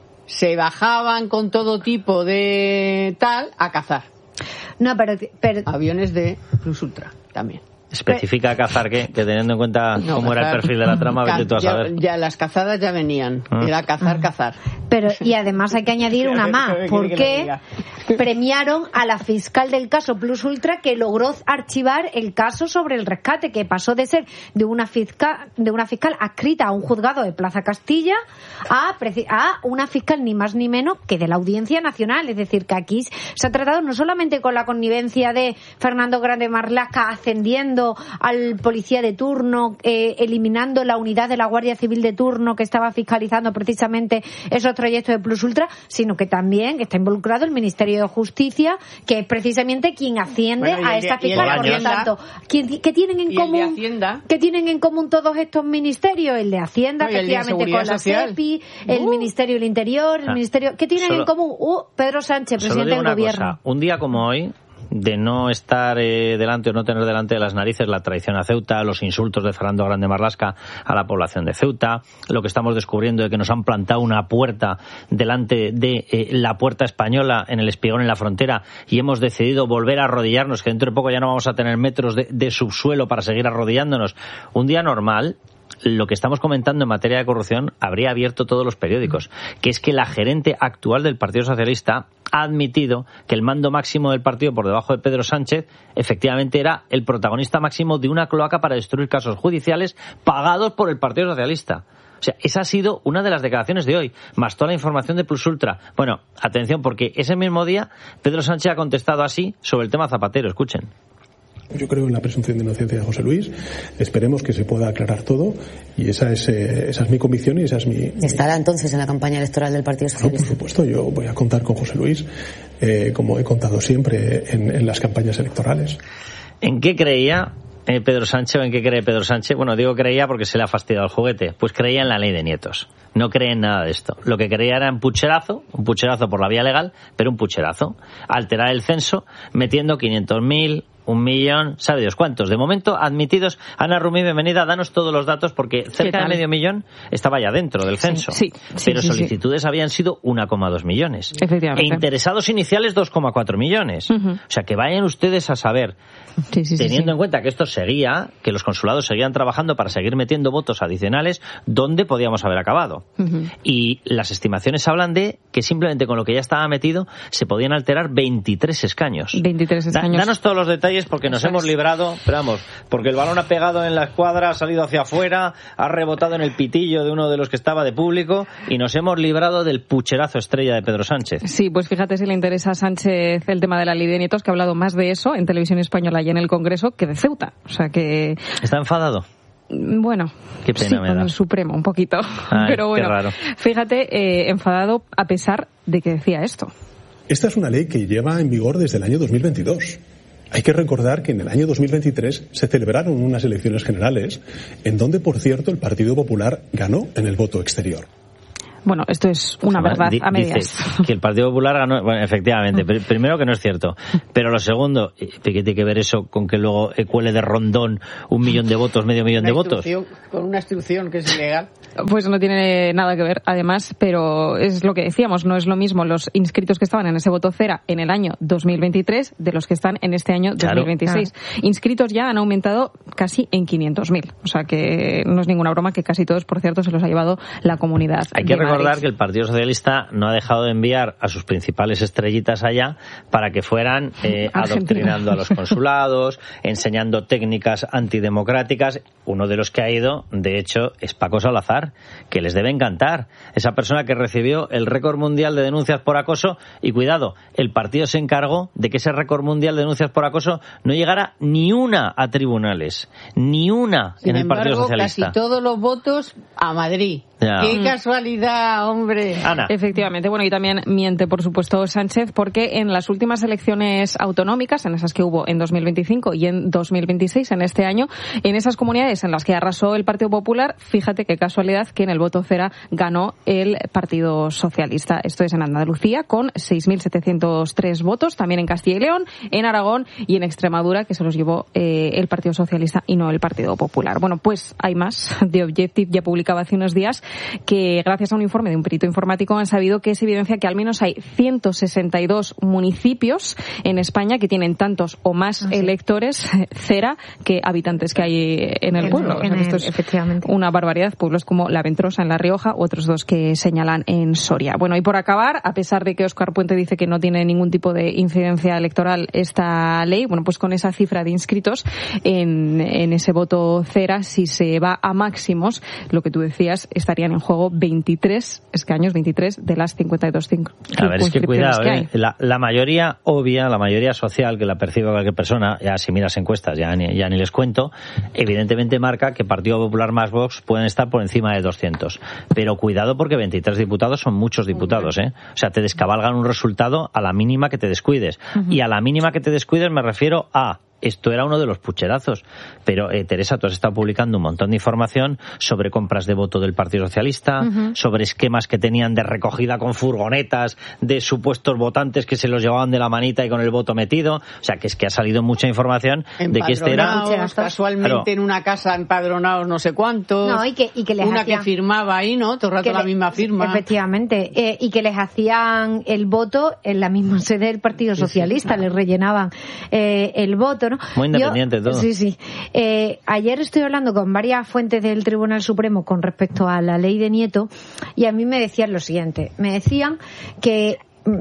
se bajaban con todo tipo de tal a cazar? No, pero, pero... aviones de Plus Ultra también. Especifica cazar que, que teniendo en cuenta no, cómo cazar, era el perfil de la trama, vete tú a saber. Ya, ya las cazadas ya venían, ah. era cazar, cazar. Pero, y además hay que añadir una más, porque premiaron a la fiscal del caso Plus Ultra que logró archivar el caso sobre el rescate, que pasó de ser de una fiscal, de una fiscal adscrita a un juzgado de Plaza Castilla a, a una fiscal ni más ni menos que de la Audiencia Nacional. Es decir, que aquí se ha tratado no solamente con la connivencia de Fernando Grande Marlaska ascendiendo al policía de turno, eh, eliminando la unidad de la Guardia Civil de turno que estaba fiscalizando precisamente esos trayectos de Plus Ultra, sino que también está involucrado el Ministerio de Justicia, que es precisamente quien asciende bueno, a de, esta fiscal. Por lo tanto, ¿qué, qué tienen en común? ¿Qué tienen en común todos estos ministerios? El de Hacienda, no, efectivamente, con la SEPI, el uh, Ministerio del Interior, el ah, Ministerio. ¿Qué tienen solo, en común? Uh, Pedro Sánchez, presidente del Gobierno. Cosa, un día como hoy, de no estar eh, delante o no tener delante de las narices la traición a Ceuta, los insultos de Fernando Grande Marlaska a la población de Ceuta, lo que estamos descubriendo de que nos han plantado una puerta delante de eh, la puerta española en el espigón en la frontera y hemos decidido volver a arrodillarnos, que dentro de poco ya no vamos a tener metros de, de subsuelo para seguir arrodillándonos. Un día normal, lo que estamos comentando en materia de corrupción habría abierto todos los periódicos, que es que la gerente actual del Partido Socialista ha admitido que el mando máximo del partido por debajo de Pedro Sánchez efectivamente era el protagonista máximo de una cloaca para destruir casos judiciales pagados por el Partido Socialista. O sea, esa ha sido una de las declaraciones de hoy, más toda la información de Plus Ultra. Bueno, atención, porque ese mismo día Pedro Sánchez ha contestado así sobre el tema Zapatero. Escuchen. Yo creo en la presunción de inocencia de José Luis. Esperemos que se pueda aclarar todo y esa es eh, esa es mi convicción y esa es mi... ¿Estará entonces en la campaña electoral del Partido Socialista? No, por supuesto, yo voy a contar con José Luis eh, como he contado siempre en, en las campañas electorales. ¿En qué creía eh, Pedro Sánchez o en qué cree Pedro Sánchez? Bueno, digo creía porque se le ha fastidiado el juguete. Pues creía en la ley de nietos. No cree en nada de esto. Lo que creía era un pucherazo, un pucherazo por la vía legal, pero un pucherazo. Alterar el censo metiendo quinientos mil un millón, sabe Dios cuántos. De momento, admitidos. Ana Rumí, bienvenida, danos todos los datos, porque cerca de medio millón estaba ya dentro del censo. Sí, sí, pero sí, solicitudes sí. habían sido uno coma dos millones. Efectivamente. E interesados iniciales dos coma cuatro millones. Uh-huh. O sea, que vayan ustedes a saber, sí, sí, teniendo sí, sí. en cuenta que esto seguía, que los consulados seguían trabajando para seguir metiendo votos adicionales, ¿dónde podíamos haber acabado? Uh-huh. Y las estimaciones hablan de que simplemente con lo que ya estaba metido se podían alterar veintitrés escaños. veintitrés escaños. Da, danos todos los detalles, porque nos Eso hemos es. librado, pero vamos, porque el balón ha pegado en la escuadra, ha salido hacia afuera, ha rebotado en el pitillo de uno de los que estaba de público y nos hemos librado del pucherazo estrella de Pedro Sánchez. Sí, pues fíjate si le interesa a Sánchez el tema de la ley de nietos, que ha hablado más de eso en Televisión Española y en el Congreso que de Ceuta. O sea que... ¿Está enfadado? Bueno, qué pena sí, me con da. el Supremo, un poquito. Ay, pero bueno, qué raro. Fíjate, eh, enfadado a pesar de que decía esto. Esta es una ley que lleva en vigor desde el año dos mil veintidós. Hay que recordar que en el año dos mil veintitrés se celebraron unas elecciones generales en donde, por cierto, el Partido Popular ganó en el voto exterior. Bueno, esto es una verdad a medias. Dice que el Partido Popular ganó, bueno, efectivamente, pr- primero que no es cierto, pero lo segundo, ¿qué tiene que ver eso con que luego cuele de Rondón un millón de votos, medio millón de votos? Con una instrucción que es ilegal. Pues no tiene nada que ver, además, pero es lo que decíamos, no es lo mismo los inscritos que estaban en ese voto cera en el año dos mil veintitrés de los que están en este año dos mil veintiséis. Claro, claro. Inscritos ya han aumentado casi en quinientos mil, o sea que no es ninguna broma, que casi todos, por cierto, se los ha llevado la comunidad. Hay que recordar que el Partido Socialista no ha dejado de enviar a sus principales estrellitas allá para que fueran eh, adoctrinando a los consulados, enseñando técnicas antidemocráticas. Uno de los que ha ido, de hecho, es Paco Salazar, que les debe encantar. Esa persona que recibió el récord mundial de denuncias por acoso, y cuidado, el partido se encargó de que ese récord mundial de denuncias por acoso no llegara ni una a tribunales, ni una Sin en el embargo, Partido Socialista. Casi todos los votos a Madrid. Ya. ¡Qué casualidad, hombre! Ana. Efectivamente. Bueno, y también miente, por supuesto, Sánchez, porque en las últimas elecciones autonómicas, en esas que hubo en dos mil veinticinco y en dos mil veintiséis, en este año, en esas comunidades en las que arrasó el Partido Popular, fíjate qué casualidad que en el voto cera ganó el Partido Socialista. Esto es en Andalucía, con seis mil setecientos tres votos, también en Castilla y León, en Aragón y en Extremadura, que se los llevó eh, el Partido Socialista y no el Partido Popular. Bueno, pues hay más. The Objective ya publicaba hace unos días que, gracias a un informe de un perito informático, han sabido que es evidencia que al menos hay ciento sesenta y dos municipios en España que tienen tantos o más ah, sí. electores cera que habitantes que hay en el pueblo. En o sea, el, esto es efectivamente. Una barbaridad. Pueblos como La Ventrosa en La Rioja, u otros dos que señalan en Soria. Bueno, y por acabar, a pesar de que Óscar Puente dice que no tiene ningún tipo de incidencia electoral esta ley, bueno, pues con esa cifra de inscritos en, en ese voto cera, si se va a máximos, lo que tú decías, estarían en juego veintitrés escaños, veintitrés de las cincuenta y dos circunscripciones. A ver, es que cuidado, que ¿eh? la, la mayoría obvia, la mayoría social que la percibe cualquier persona, ya si miras encuestas ya ni, ya ni les cuento, evidentemente marca que Partido Popular más Vox pueden estar por encima de doscientos. Pero cuidado, porque veintitrés diputados son muchos diputados, ¿eh? O sea, te descabalgan un resultado a la mínima que te descuides. Uh-huh. Y a la mínima que te descuides me refiero a... Esto era uno de los pucherazos. Pero, eh, Teresa, tú has estado publicando un montón de información sobre compras de voto del Partido Socialista, uh-huh. sobre esquemas que tenían de recogida con furgonetas de supuestos votantes que se los llevaban de la manita y con el voto metido. O sea, que es que ha salido mucha información de que este era... casualmente claro. en una casa empadronados no sé cuántos. No, y que, y que les una hacían... que firmaba ahí, ¿no? Todo el rato la le... misma firma. Efectivamente. Eh, y que les hacían el voto en la misma sede del Partido Socialista. Sí, sí, claro. Les rellenaban eh, el voto. ¿no? Muy independiente Yo, todo. Sí, sí. Eh, ayer estoy hablando con varias fuentes del Tribunal Supremo con respecto a la ley de Nieto y a mí me decían lo siguiente. Me decían que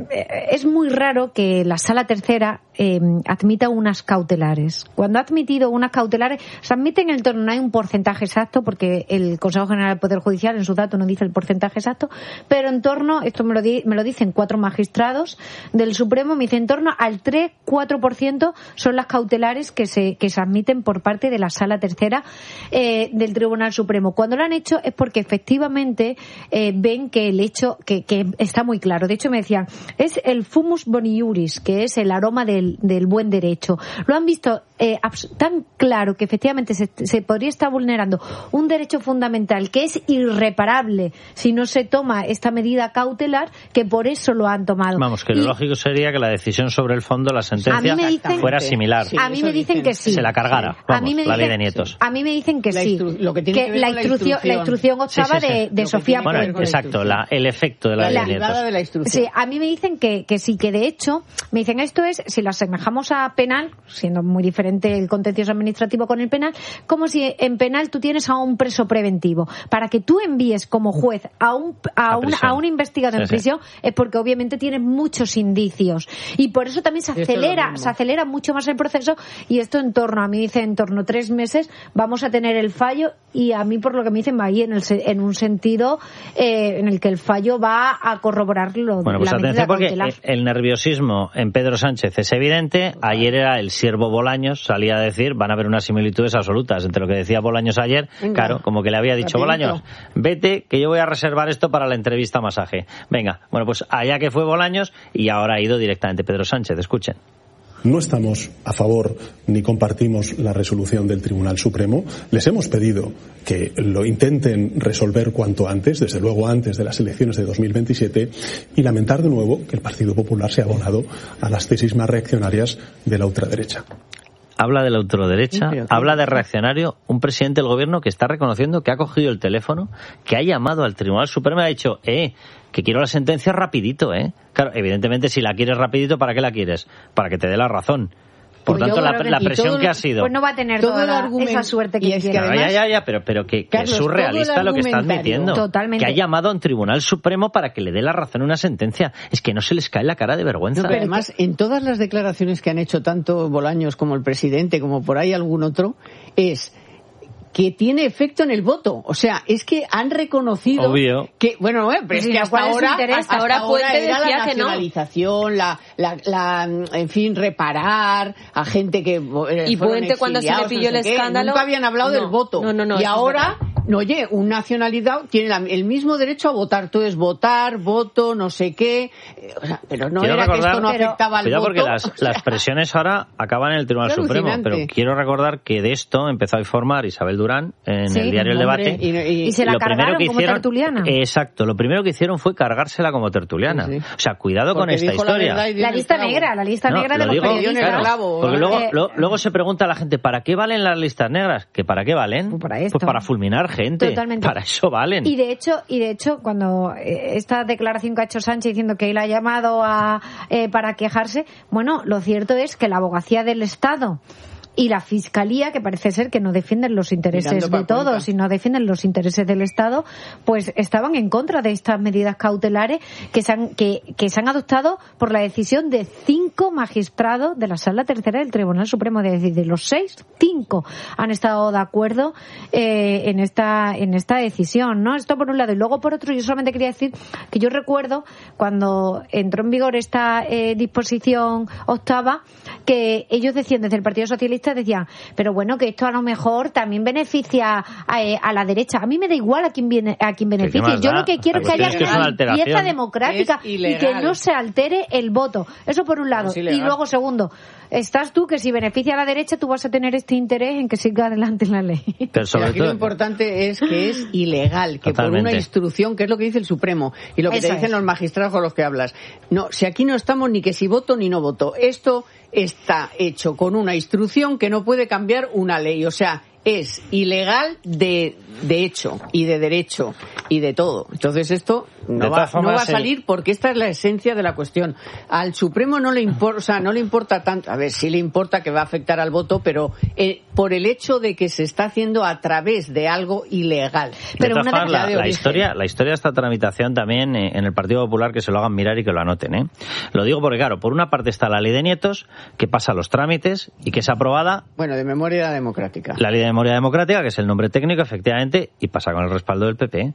es muy raro que la Sala Tercera eh, admita unas cautelares. Cuando ha admitido unas cautelares, se admiten en torno, no hay un porcentaje exacto, porque el Consejo General del Poder Judicial en su dato no dice el porcentaje exacto, pero en torno, esto me lo, di, me lo dicen cuatro magistrados del Supremo, me dicen en torno al tres cuatro por ciento son las cautelares que se, que se admiten por parte de la Sala Tercera eh, del Tribunal Supremo. Cuando lo han hecho es porque efectivamente eh, ven que el hecho, que, que está muy claro. De hecho me decían, es el fumus boniuris, que es el aroma del del, del buen derecho. Lo han visto eh, tan claro que efectivamente se, se podría estar vulnerando un derecho fundamental que es irreparable si no se toma esta medida cautelar, que por eso lo han tomado. Vamos, que lo y, lógico sería que la decisión sobre el fondo, la sentencia, dicen, fuera similar. Sí, a mí me dicen que sí. Se la cargara, sí. Vamos, a mí me la dicen, ley de nietos. A mí me dicen que la sí. Lo que tiene que, que ver la, con la instrucción, instrucción. la instrucción octava sí, sí, sí. de, de Sofía bueno, Puente. Exacto, la, el efecto de la, la ley de nietos. De la instrucción. Sí, a mí me dicen que, que sí, que de hecho, me dicen esto es, si lo asemejamos a penal, siendo muy diferente el contencioso administrativo con el penal, como si en penal tú tienes a un preso preventivo. Para que tú envíes como juez a un a, a, un, a un investigado sí, en prisión, sí. es porque obviamente tiene muchos indicios. Y por eso también se acelera, se acelera mucho más el proceso, y esto en torno, a mí dice en torno a tres meses, vamos a tener el fallo, y a mí por lo que me dicen va ahí en, el, en un sentido eh, en el que el fallo va a corroborar lo, bueno, pues la medida porque cautelar. El nerviosismo en Pedro Sánchez es evidente. Ayer era el siervo Bolaños, salía a decir, van a haber unas similitudes absolutas entre lo que decía Bolaños ayer, venga, claro, como que le había dicho, rapidito. Bolaños, vete, que yo voy a reservar esto para la entrevista masaje. Venga, bueno, pues allá que fue Bolaños, y ahora ha ido directamente Pedro Sánchez, escuchen. No estamos a favor ni compartimos la resolución del Tribunal Supremo. Les hemos pedido que lo intenten resolver cuanto antes, desde luego antes de las elecciones de dos mil veintisiete, y lamentar de nuevo que el Partido Popular se ha abonado a las tesis más reaccionarias de la ultraderecha. Habla de la ultraderecha, sí, habla de reaccionario, un presidente del gobierno que está reconociendo que ha cogido el teléfono, que ha llamado al Tribunal Supremo y ha dicho, eh, que quiero la sentencia rapidito, eh. Claro, evidentemente si la quieres rapidito, ¿para qué la quieres? Para que te dé la razón. Por pues tanto, la, la presión todo, que ha sido... Pues no va a tener toda la, esa suerte que y es quiere. Que además, ya, ya, ya, pero, pero que, Carlos, que es surrealista lo que está admitiendo. Totalmente. Que ha llamado a un Tribunal Supremo para que le dé la razón a una sentencia. Es que no se les cae la cara de vergüenza. No, pero además, en todas las declaraciones que han hecho tanto Bolaños como el presidente, como por ahí algún otro, es... que tiene efecto en el voto. O sea, es que han reconocido Obvio. que, bueno, eh, pero es sí, que hasta ahora, hasta ahora, ahora era decía la nacionalización, no. la, la, la, en fin, reparar a gente que eh, y Puente cuando se le pilló no sé el escándalo nunca habían hablado no, del voto. No, no, no, y ahora, no, oye, un nacionalidad tiene la, el mismo derecho a votar. Tú es votar, voto, no sé qué. O sea, pero no quiero era recordar, que esto no pero, afectaba al cuidado voto. Porque las, o sea, las presiones ahora acaban en el Tribunal Supremo. Pero quiero recordar que de esto empezó a informar Isabel Durán en sí, el diario El Debate. Y, y, y se la lo cargaron que como hicieron, tertuliana. Exacto, lo primero que hicieron fue cargársela como tertuliana. Sí, sí. O sea, cuidado porque con esta historia. La, la lista negra, la lista no, negra de lo los digo, periodistas. Claro, porque luego, eh, lo, luego se pregunta a la gente, ¿para qué valen las listas negras? ¿Que para qué valen? Pues para esto. Pues para fulminar gente. Totalmente. Para eso valen. Y de hecho, y de hecho cuando eh, esta declaración que ha hecho Sánchez diciendo que él ha llamado a eh, para quejarse, bueno, lo cierto es que la abogacía del Estado y la Fiscalía, que parece ser que no defienden los intereses de todos, sino defienden los intereses del Estado, pues estaban en contra de estas medidas cautelares que se han, que, que se han adoptado por la decisión de cinco magistrados de la Sala Tercera del Tribunal Supremo. Es decir, de los seis, cinco han estado de acuerdo eh, en esta en esta decisión, ¿no? Esto por un lado. Y luego por otro, yo solamente quería decir que yo recuerdo cuando entró en vigor esta eh, disposición octava, que ellos decían desde el Partido Socialista, decían, pero bueno, que esto a lo mejor también beneficia a, eh, a la derecha. A mí me da igual a quién viene, a quién beneficie. Yo lo que quiero es que haya una limpieza democrática y que no se altere el voto. Eso por un lado. Y luego, segundo, estás tú que si beneficia a la derecha tú vas a tener este interés en que siga adelante la ley. Pero sobre aquí todo, lo importante es que es ilegal, que totalmente. Por una instrucción, que es lo que dice el Supremo y lo que Eso te dicen es. Los magistrados con los que hablas. No, si aquí no estamos ni que si voto ni no voto. Esto está hecho con una instrucción que no puede cambiar una ley. O sea, es ilegal de, de hecho y de derecho y de todo. Entonces esto no va, no va a salir porque esta es la esencia de la cuestión. Al Supremo no le importa, o sea, no le importa tanto, a ver, sí le importa que va a afectar al voto, pero eh, por el hecho de que se está haciendo a través de algo ilegal. Pero de una formas, la, de la historia, la historia de esta tramitación también eh, en el Partido Popular, que se lo hagan mirar y que lo anoten, ¿eh? Lo digo porque, claro, por una parte está la ley de nietos, que pasa los trámites y que es aprobada. Bueno, de memoria democrática. La ley de memoria democrática, que es el nombre técnico, efectivamente, y pasa con el respaldo del P P.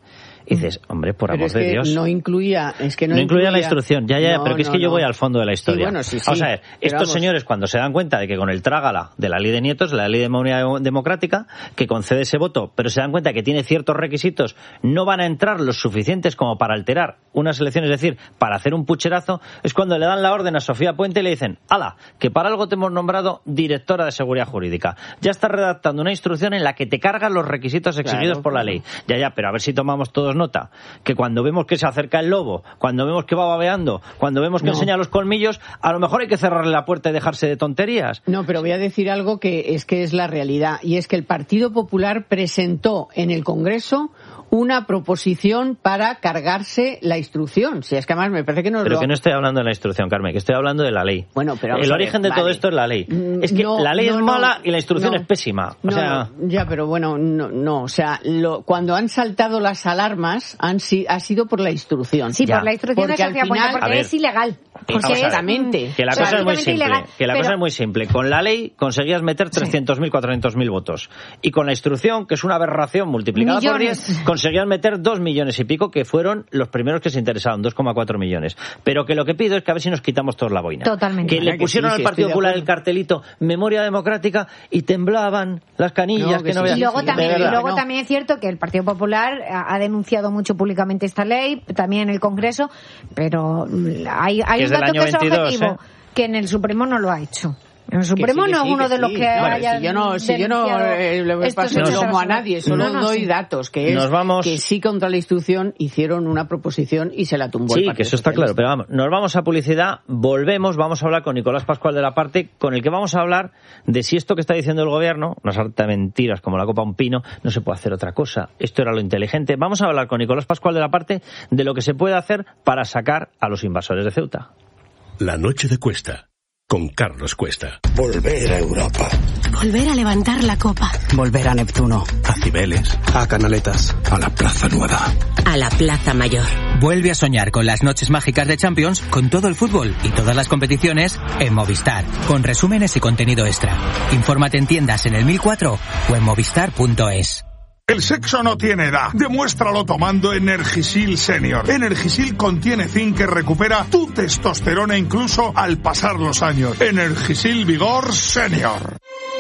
Y dices, hombre, por pero amor es de que Dios. no incluía, es que no, no incluía, incluía la instrucción, ya, ya, no, pero que es no, que yo no. voy al fondo de la historia. Sí, bueno, sí, sí. Vamos a ver, Pero estos vamos. señores cuando se dan cuenta de que con el trágala de la ley de nietos, la ley de memoria democrática, que concede ese voto, pero se dan cuenta que tiene ciertos requisitos, no van a entrar los suficientes como para alterar unas elecciones, es decir, para hacer un pucherazo, es cuando le dan la orden a Sofía Puente y le dicen, ala, que para algo te hemos nombrado directora de Seguridad Jurídica. Ya estás redactando una instrucción en la que te cargan los requisitos exigidos Claro, por la claro. ley. Ya, ya, pero a ver si tomamos todos nota, que cuando vemos que se acerca el lobo, cuando vemos que va babeando, cuando vemos que No. enseña los colmillos, a lo mejor hay que cerrarle la puerta y dejarse de tonterías. No, pero voy a decir algo que es que es la realidad, y es que el Partido Popular presentó en el Congreso una proposición para cargarse la instrucción. Si es que además me parece que nos Pero lo... que no estoy hablando de la instrucción, Carmen, que estoy hablando de la ley. Bueno, pero vamos el a origen ver, de todo vale. esto es la ley. Es que No, la ley no, es no, mala y la instrucción no. es pésima. O No, sea, no, ya, pero bueno, no, no, o sea, lo, cuando han saltado las alarmas han si, ha sido por la instrucción. Sí, Ya. por la instrucción de Porque al Sofía Puente, final- A porque ver, es ilegal. Porque vamos a ver. es, Exactamente. Que la cosa es muy prácticamente simple. ilegal, Que la pero- cosa es muy simple. Con la ley conseguías meter trescientos mil, cuatrocientos mil votos. Y con la instrucción, que es una aberración multiplicada por Millones. diez, conseguías meter dos millones y pico, que fueron los primeros que se interesaron, dos coma cuatro millones. Pero que lo que pido es que a ver si nos quitamos todos la boina. Totalmente. Que le Que pusieron sí, al sí, Partido estoy de Popular el acuerdo. cartelito Memoria Democrática y temblaban las canillas. No, que que no sí, veas. Y luego, sí, también, De y verdad. luego No. también es cierto que el Partido Popular ha ha denunciado mucho públicamente esta ley, también en el Congreso, pero hay, hay Que es un del dato año que es veintidós, objetivo, ¿eh? que en el Supremo no lo ha hecho. En el Supremo Que sí, que no es sí, uno que de los sí. que Bueno, haya si yo no, si yo no denunciado eh, le estos paso el hechos lomo a atroces. nadie, solo No, no, doy sí. datos, que es Nos vamos- que sí contra la instrucción hicieron una proposición y se la tumbó el Sí, Partido que eso está claro, Socialista. pero vamos, nos vamos a publicidad, volvemos, vamos a hablar con Nicolás Pascual de la Parte, con el que vamos a hablar de si esto que está diciendo el gobierno, una sarta de mentiras como la copa a un pino, no se puede hacer otra cosa. Esto era lo inteligente. Vamos a hablar con Nicolás Pascual de la Parte de lo que se puede hacer para sacar a los invasores de Ceuta. La noche de Cuesta, con Carlos Cuesta. Volver a Europa. Volver a levantar la copa. Volver a Neptuno. A Cibeles. A Canaletas. A la Plaza Nueva. A la Plaza Mayor. Vuelve a soñar con las noches mágicas de Champions, con todo el fútbol y todas las competiciones en Movistar, con resúmenes y contenido extra. Infórmate en tiendas en el mil cuatro o en movistar punto es. El sexo no tiene edad. Demuéstralo tomando Energisil Senior. Energisil contiene zinc que recupera tu testosterona incluso al pasar los años. Energisil Vigor Senior.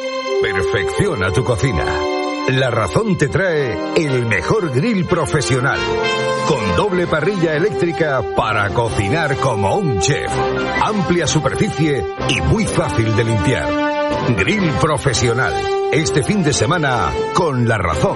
Perfecciona tu cocina. La Razón te trae el mejor grill profesional. Con doble parrilla eléctrica para cocinar como un chef. Amplia superficie y muy fácil de limpiar. Grill profesional. Este fin de semana con La Razón.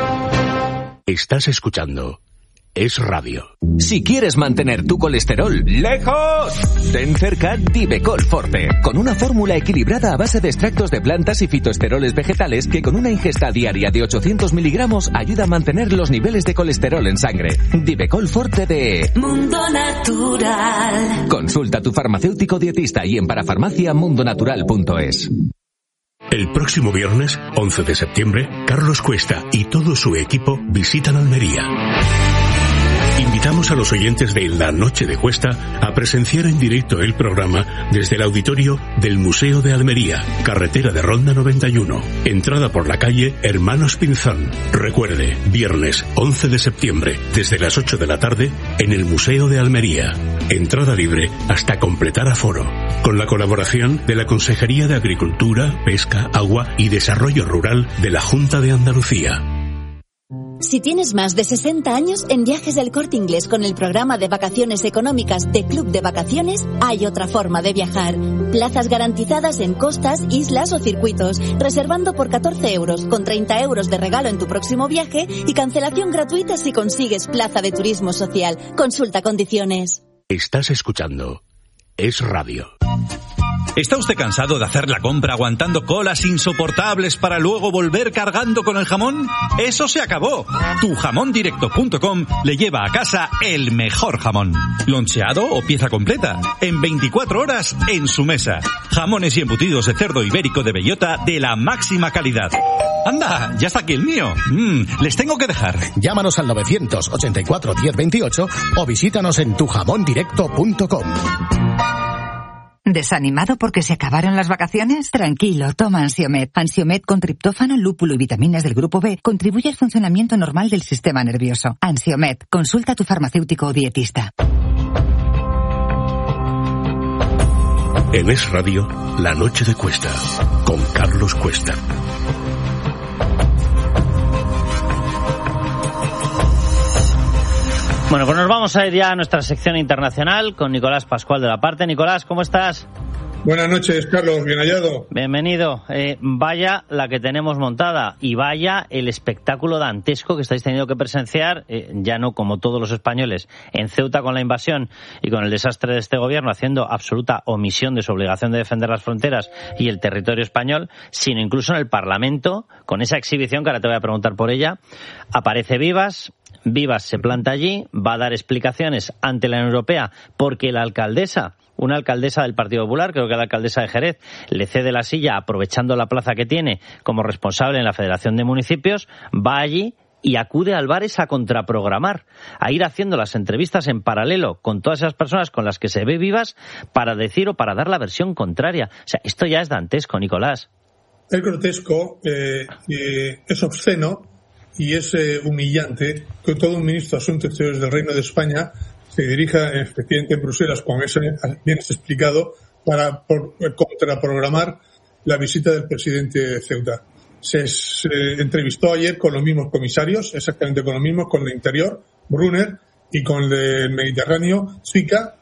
Estás escuchando Es Radio. Si quieres mantener tu colesterol lejos, ten cerca Divecol Forte, con una fórmula equilibrada a base de extractos de plantas y fitoesteroles vegetales que con una ingesta diaria de ochocientos miligramos ayuda a mantener los niveles de colesterol en sangre. Divecol Forte de Mundo Natural. Consulta a tu farmacéutico dietista y en parafarmacia mundonatural punto es. El próximo viernes, once de septiembre, Carlos Cuesta y todo su equipo visitan Almería. Invitamos a los oyentes de La Noche de Cuesta a presenciar en directo el programa desde el auditorio del Museo de Almería, carretera de Ronda noventa y uno, entrada por la calle Hermanos Pinzón. Recuerde, viernes once de septiembre, desde las ocho de la tarde, en el Museo de Almería. Entrada libre hasta completar aforo. Con la colaboración de la Consejería de Agricultura, Pesca, Agua y Desarrollo Rural de la Junta de Andalucía. Si tienes más de sesenta años, en Viajes del Corte Inglés con el programa de vacaciones económicas de Club de Vacaciones, hay otra forma de viajar. Plazas garantizadas en costas, islas o circuitos, reservando por catorce euros, con treinta euros de regalo en tu próximo viaje y cancelación gratuita si consigues plaza de turismo social. Consulta condiciones. Estás escuchando Es Radio. ¿Está usted cansado de hacer la compra aguantando colas insoportables para luego volver cargando con el jamón? ¡Eso se acabó! tu jamón directo punto com le lleva a casa el mejor jamón. Loncheado o pieza completa. En veinticuatro horas en su mesa. Jamones y embutidos de cerdo ibérico de bellota de la máxima calidad. ¡Anda! ¡Ya está aquí el mío! Mm, les tengo que dejar. Llámanos al novecientos ochenta y cuatro diez veintiocho o visítanos en tu jamón directo punto com. ¿Desanimado porque se acabaron las vacaciones? Tranquilo, toma Ansiomed. Ansiomed con triptófano, lúpulo y vitaminas del grupo B contribuye al funcionamiento normal del sistema nervioso. Ansiomed, consulta a tu farmacéutico o dietista. En Es Radio, La Noche de Cuesta, con Carlos Cuesta. Bueno, pues nos vamos a ir ya a nuestra sección internacional con Nicolás Pascual de la Parte. Nicolás, ¿cómo estás? Buenas noches, Carlos, bien hallado. Bienvenido. Eh, vaya la que tenemos montada y vaya el espectáculo dantesco que estáis teniendo que presenciar, eh, ya no como todos los españoles, en Ceuta con la invasión y con el desastre de este gobierno haciendo absoluta omisión de su obligación de defender las fronteras y el territorio español, sino incluso en el Parlamento, con esa exhibición que ahora te voy a preguntar por ella. Aparece Vivas. Vivas se planta allí, va a dar explicaciones ante la Unión Europea porque la alcaldesa, una alcaldesa del Partido Popular, creo que la alcaldesa de Jerez, le cede la silla aprovechando la plaza que tiene como responsable en la Federación de Municipios, va allí y acude a Albares a contraprogramar, a ir haciendo las entrevistas en paralelo con todas esas personas con las que se ve Vivas para decir o para dar la versión contraria. O sea, esto ya es dantesco, Nicolás. Es grotesco, eh, eh, es obsceno y es eh, humillante que todo un ministro de Asuntos Exteriores del Reino de España se dirija efectivamente en Bruselas, como bien has explicado, para por, contraprogramar la visita del presidente de Ceuta. Se, se entrevistó ayer con los mismos comisarios, exactamente con los mismos, con el Interior, Brunner, y con el del Mediterráneo, Zwica,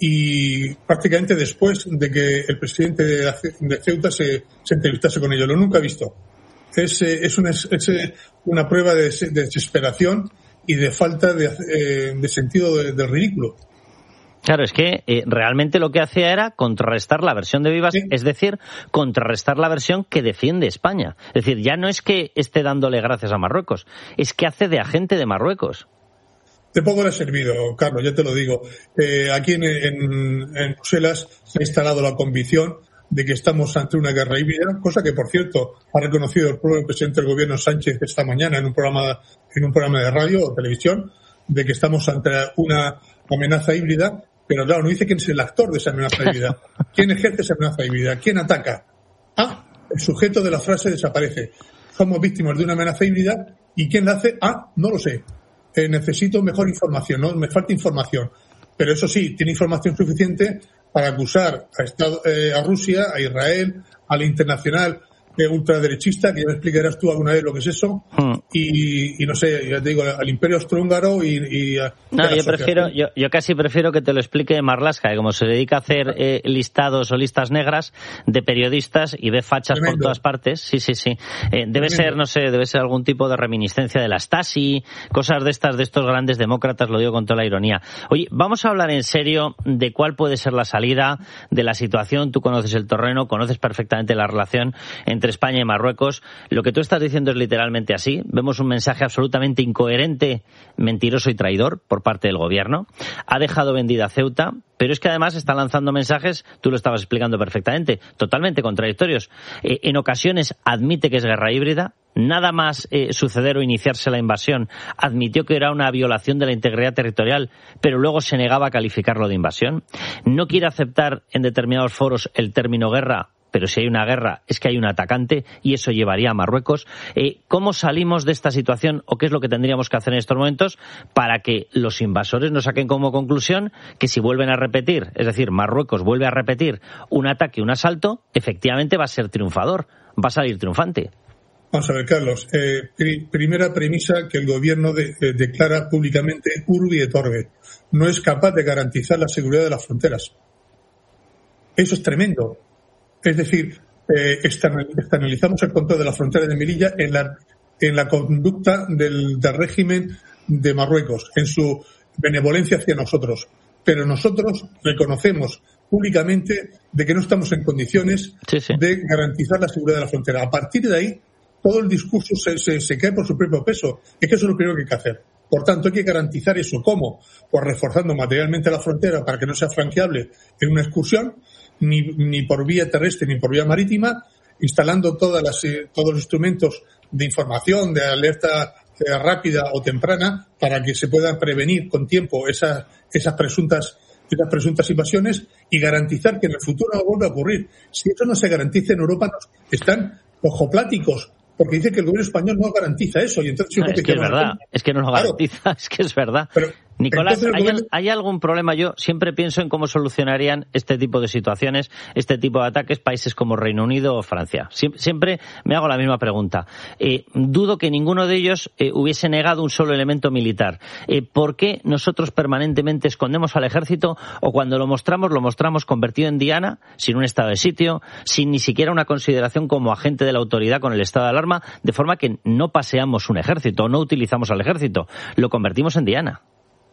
y prácticamente después de que el presidente de Ceuta se, se entrevistase con ellos. Lo nunca he visto. Es, es, una, es una prueba de, de desesperación y de falta de, eh, de sentido del de ridículo. Claro, es que eh, realmente lo que hacía era contrarrestar la versión de Vivas, sí. Es decir, contrarrestar la versión que defiende España. Es decir, ya no es que esté dándole gracias a Marruecos, es que hace de agente de Marruecos. De poco le ha servido, Carlos, ya te lo digo. Eh, aquí en, en, en Bruselas se ha instalado la convicción de que estamos ante una guerra híbrida, cosa que, por cierto, ha reconocido el propio presidente del gobierno Sánchez esta mañana en un programa en un programa de radio o televisión, de que estamos ante una amenaza híbrida, pero claro, no dice quién es el actor de esa amenaza híbrida, quién ejerce esa amenaza híbrida, quién ataca. Ah, el sujeto de la frase desaparece. Somos víctimas de una amenaza híbrida y quién la hace, ah, no lo sé. Eh, necesito mejor información, no, me falta información. Pero eso sí, tiene información suficiente para acusar a, Estado, eh, a Rusia, a Israel, a la internacional eh, ultraderechista, que ya me explicarás tú alguna vez lo que es eso, hmm. y, y no sé, ya te digo, al Imperio Austrohúngaro y, y a, no, yo prefiero, yo, yo casi prefiero que te lo explique Marlaska, que como se dedica a hacer eh, listados o listas negras de periodistas y ve fachas Tremendo. Por todas partes, sí, sí, sí. Eh, debe Tremendo. ser, no sé, debe ser algún tipo de reminiscencia de la Stasi, cosas de estas, de estos grandes demócratas, lo digo con toda la ironía. Oye, vamos a hablar en serio de cuál puede ser la salida de la situación. Tú conoces el terreno, conoces perfectamente la relación entre España y Marruecos. Lo que tú estás diciendo es literalmente así. Vemos un mensaje absolutamente incoherente, mentiroso y traidor por parte del gobierno. Ha dejado vendida Ceuta, pero es que además está lanzando mensajes, tú lo estabas explicando perfectamente, totalmente contradictorios. Eh, en ocasiones admite que es guerra híbrida. Nada más eh, suceder o iniciarse la invasión, admitió que era una violación de la integridad territorial, pero luego se negaba a calificarlo de invasión. No quiere aceptar en determinados foros el término guerra, pero si hay una guerra es que hay un atacante y eso llevaría a Marruecos. Eh, ¿Cómo salimos de esta situación o qué es lo que tendríamos que hacer en estos momentos para que los invasores no saquen como conclusión que si vuelven a repetir, es decir, Marruecos vuelve a repetir un ataque, un asalto, efectivamente va a ser triunfador, va a salir triunfante? Vamos a ver, Carlos. Eh, pri- primera premisa que el gobierno de, eh, declara públicamente urbi et orbi. No es capaz de garantizar la seguridad de las fronteras. Eso es tremendo. Es decir, eh, externalizamos el control de la frontera de Melilla en la, en la conducta del, del régimen de Marruecos, en su benevolencia hacia nosotros. Pero nosotros reconocemos públicamente de que no estamos en condiciones sí, sí. de garantizar la seguridad de la frontera. A partir de ahí, todo el discurso se, se, se cae por su propio peso. Es que eso es lo primero que hay que hacer. Por tanto, hay que garantizar eso. ¿Cómo? Pues reforzando materialmente la frontera para que no sea franqueable en una excursión, ni, ni por vía terrestre ni por vía marítima, instalando todas las, eh, todos los instrumentos de información, de alerta eh, rápida o temprana, para que se puedan prevenir con tiempo esas, esas presuntas esas presuntas invasiones y garantizar que en el futuro no vuelva a ocurrir. Si eso no se garantiza en Europa, nos están ojopláticos, porque dice que el gobierno español no garantiza eso. Y entonces yo no, creo es que, que es verdad, es que no lo garantiza, claro. Es que es verdad. Pero, Nicolás, ¿hay, gobierno... ¿hay algún problema? Yo siempre pienso en cómo solucionarían este tipo de situaciones, este tipo de ataques, países como Reino Unido o Francia. Sie- siempre me hago la misma pregunta. Eh, dudo que ninguno de ellos eh, hubiese negado un solo elemento militar. Eh, ¿Por qué nosotros permanentemente escondemos al ejército o cuando lo mostramos, lo mostramos convertido en diana, sin un estado de sitio, sin ni siquiera una consideración como agente de la autoridad con el estado de alarma, de forma que no paseamos un ejército, no utilizamos al ejército, lo convertimos en diana?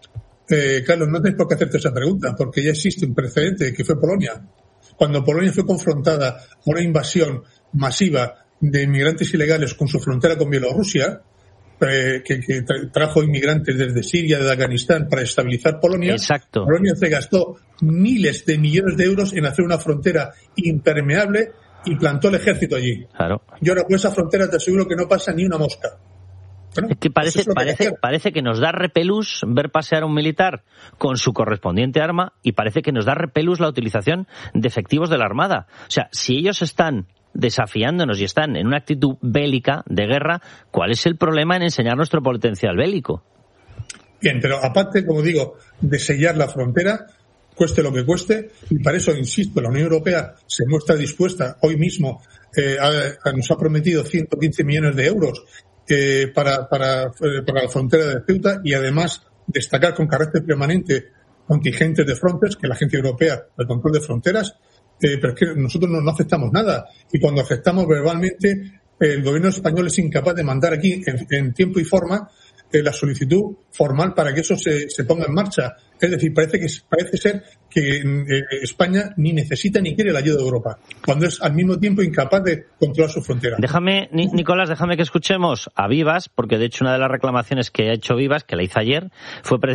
Eh, Carlos, no tienes por qué hacerte esa pregunta, porque ya existe un precedente que fue Polonia. Cuando Polonia fue confrontada por una invasión masiva de inmigrantes ilegales con su frontera con Bielorrusia, eh, que, que tra- trajo inmigrantes desde Siria, de Afganistán, para estabilizar Polonia. Exacto. Polonia se gastó miles de millones de euros en hacer una frontera impermeable y plantó el ejército allí. Claro. Y ahora por esa frontera te aseguro que no pasa ni una mosca. Bueno, es que parece, es lo que parece, parece que nos da repelús ver pasear a un militar con su correspondiente arma y parece que nos da repelús la utilización de efectivos de la Armada. O sea, si ellos están desafiándonos y están en una actitud bélica de guerra, ¿cuál es el problema en enseñar nuestro potencial bélico? Bien, pero aparte, como digo, de sellar la frontera, cueste lo que cueste, y para eso, insisto, la Unión Europea se muestra dispuesta, hoy mismo eh, a, a, nos ha prometido ciento quince millones de euros Eh, para, para, eh, para la frontera de Ceuta y además destacar con carácter permanente contingentes de Frontex, que es la Agencia Europea del Control de Fronteras, eh, pero es que nosotros no, no aceptamos nada. Y cuando aceptamos verbalmente, eh, el gobierno español es incapaz de mandar aquí en, en tiempo y forma eh, la solicitud formal para que eso se, se ponga en marcha. Es decir, parece que parece ser que eh, España ni necesita ni quiere la ayuda de Europa, cuando es al mismo tiempo incapaz de controlar su frontera. Déjame, Nicolás, déjame que escuchemos a Vivas, porque de hecho una de las reclamaciones que ha hecho Vivas, que la hizo ayer, fue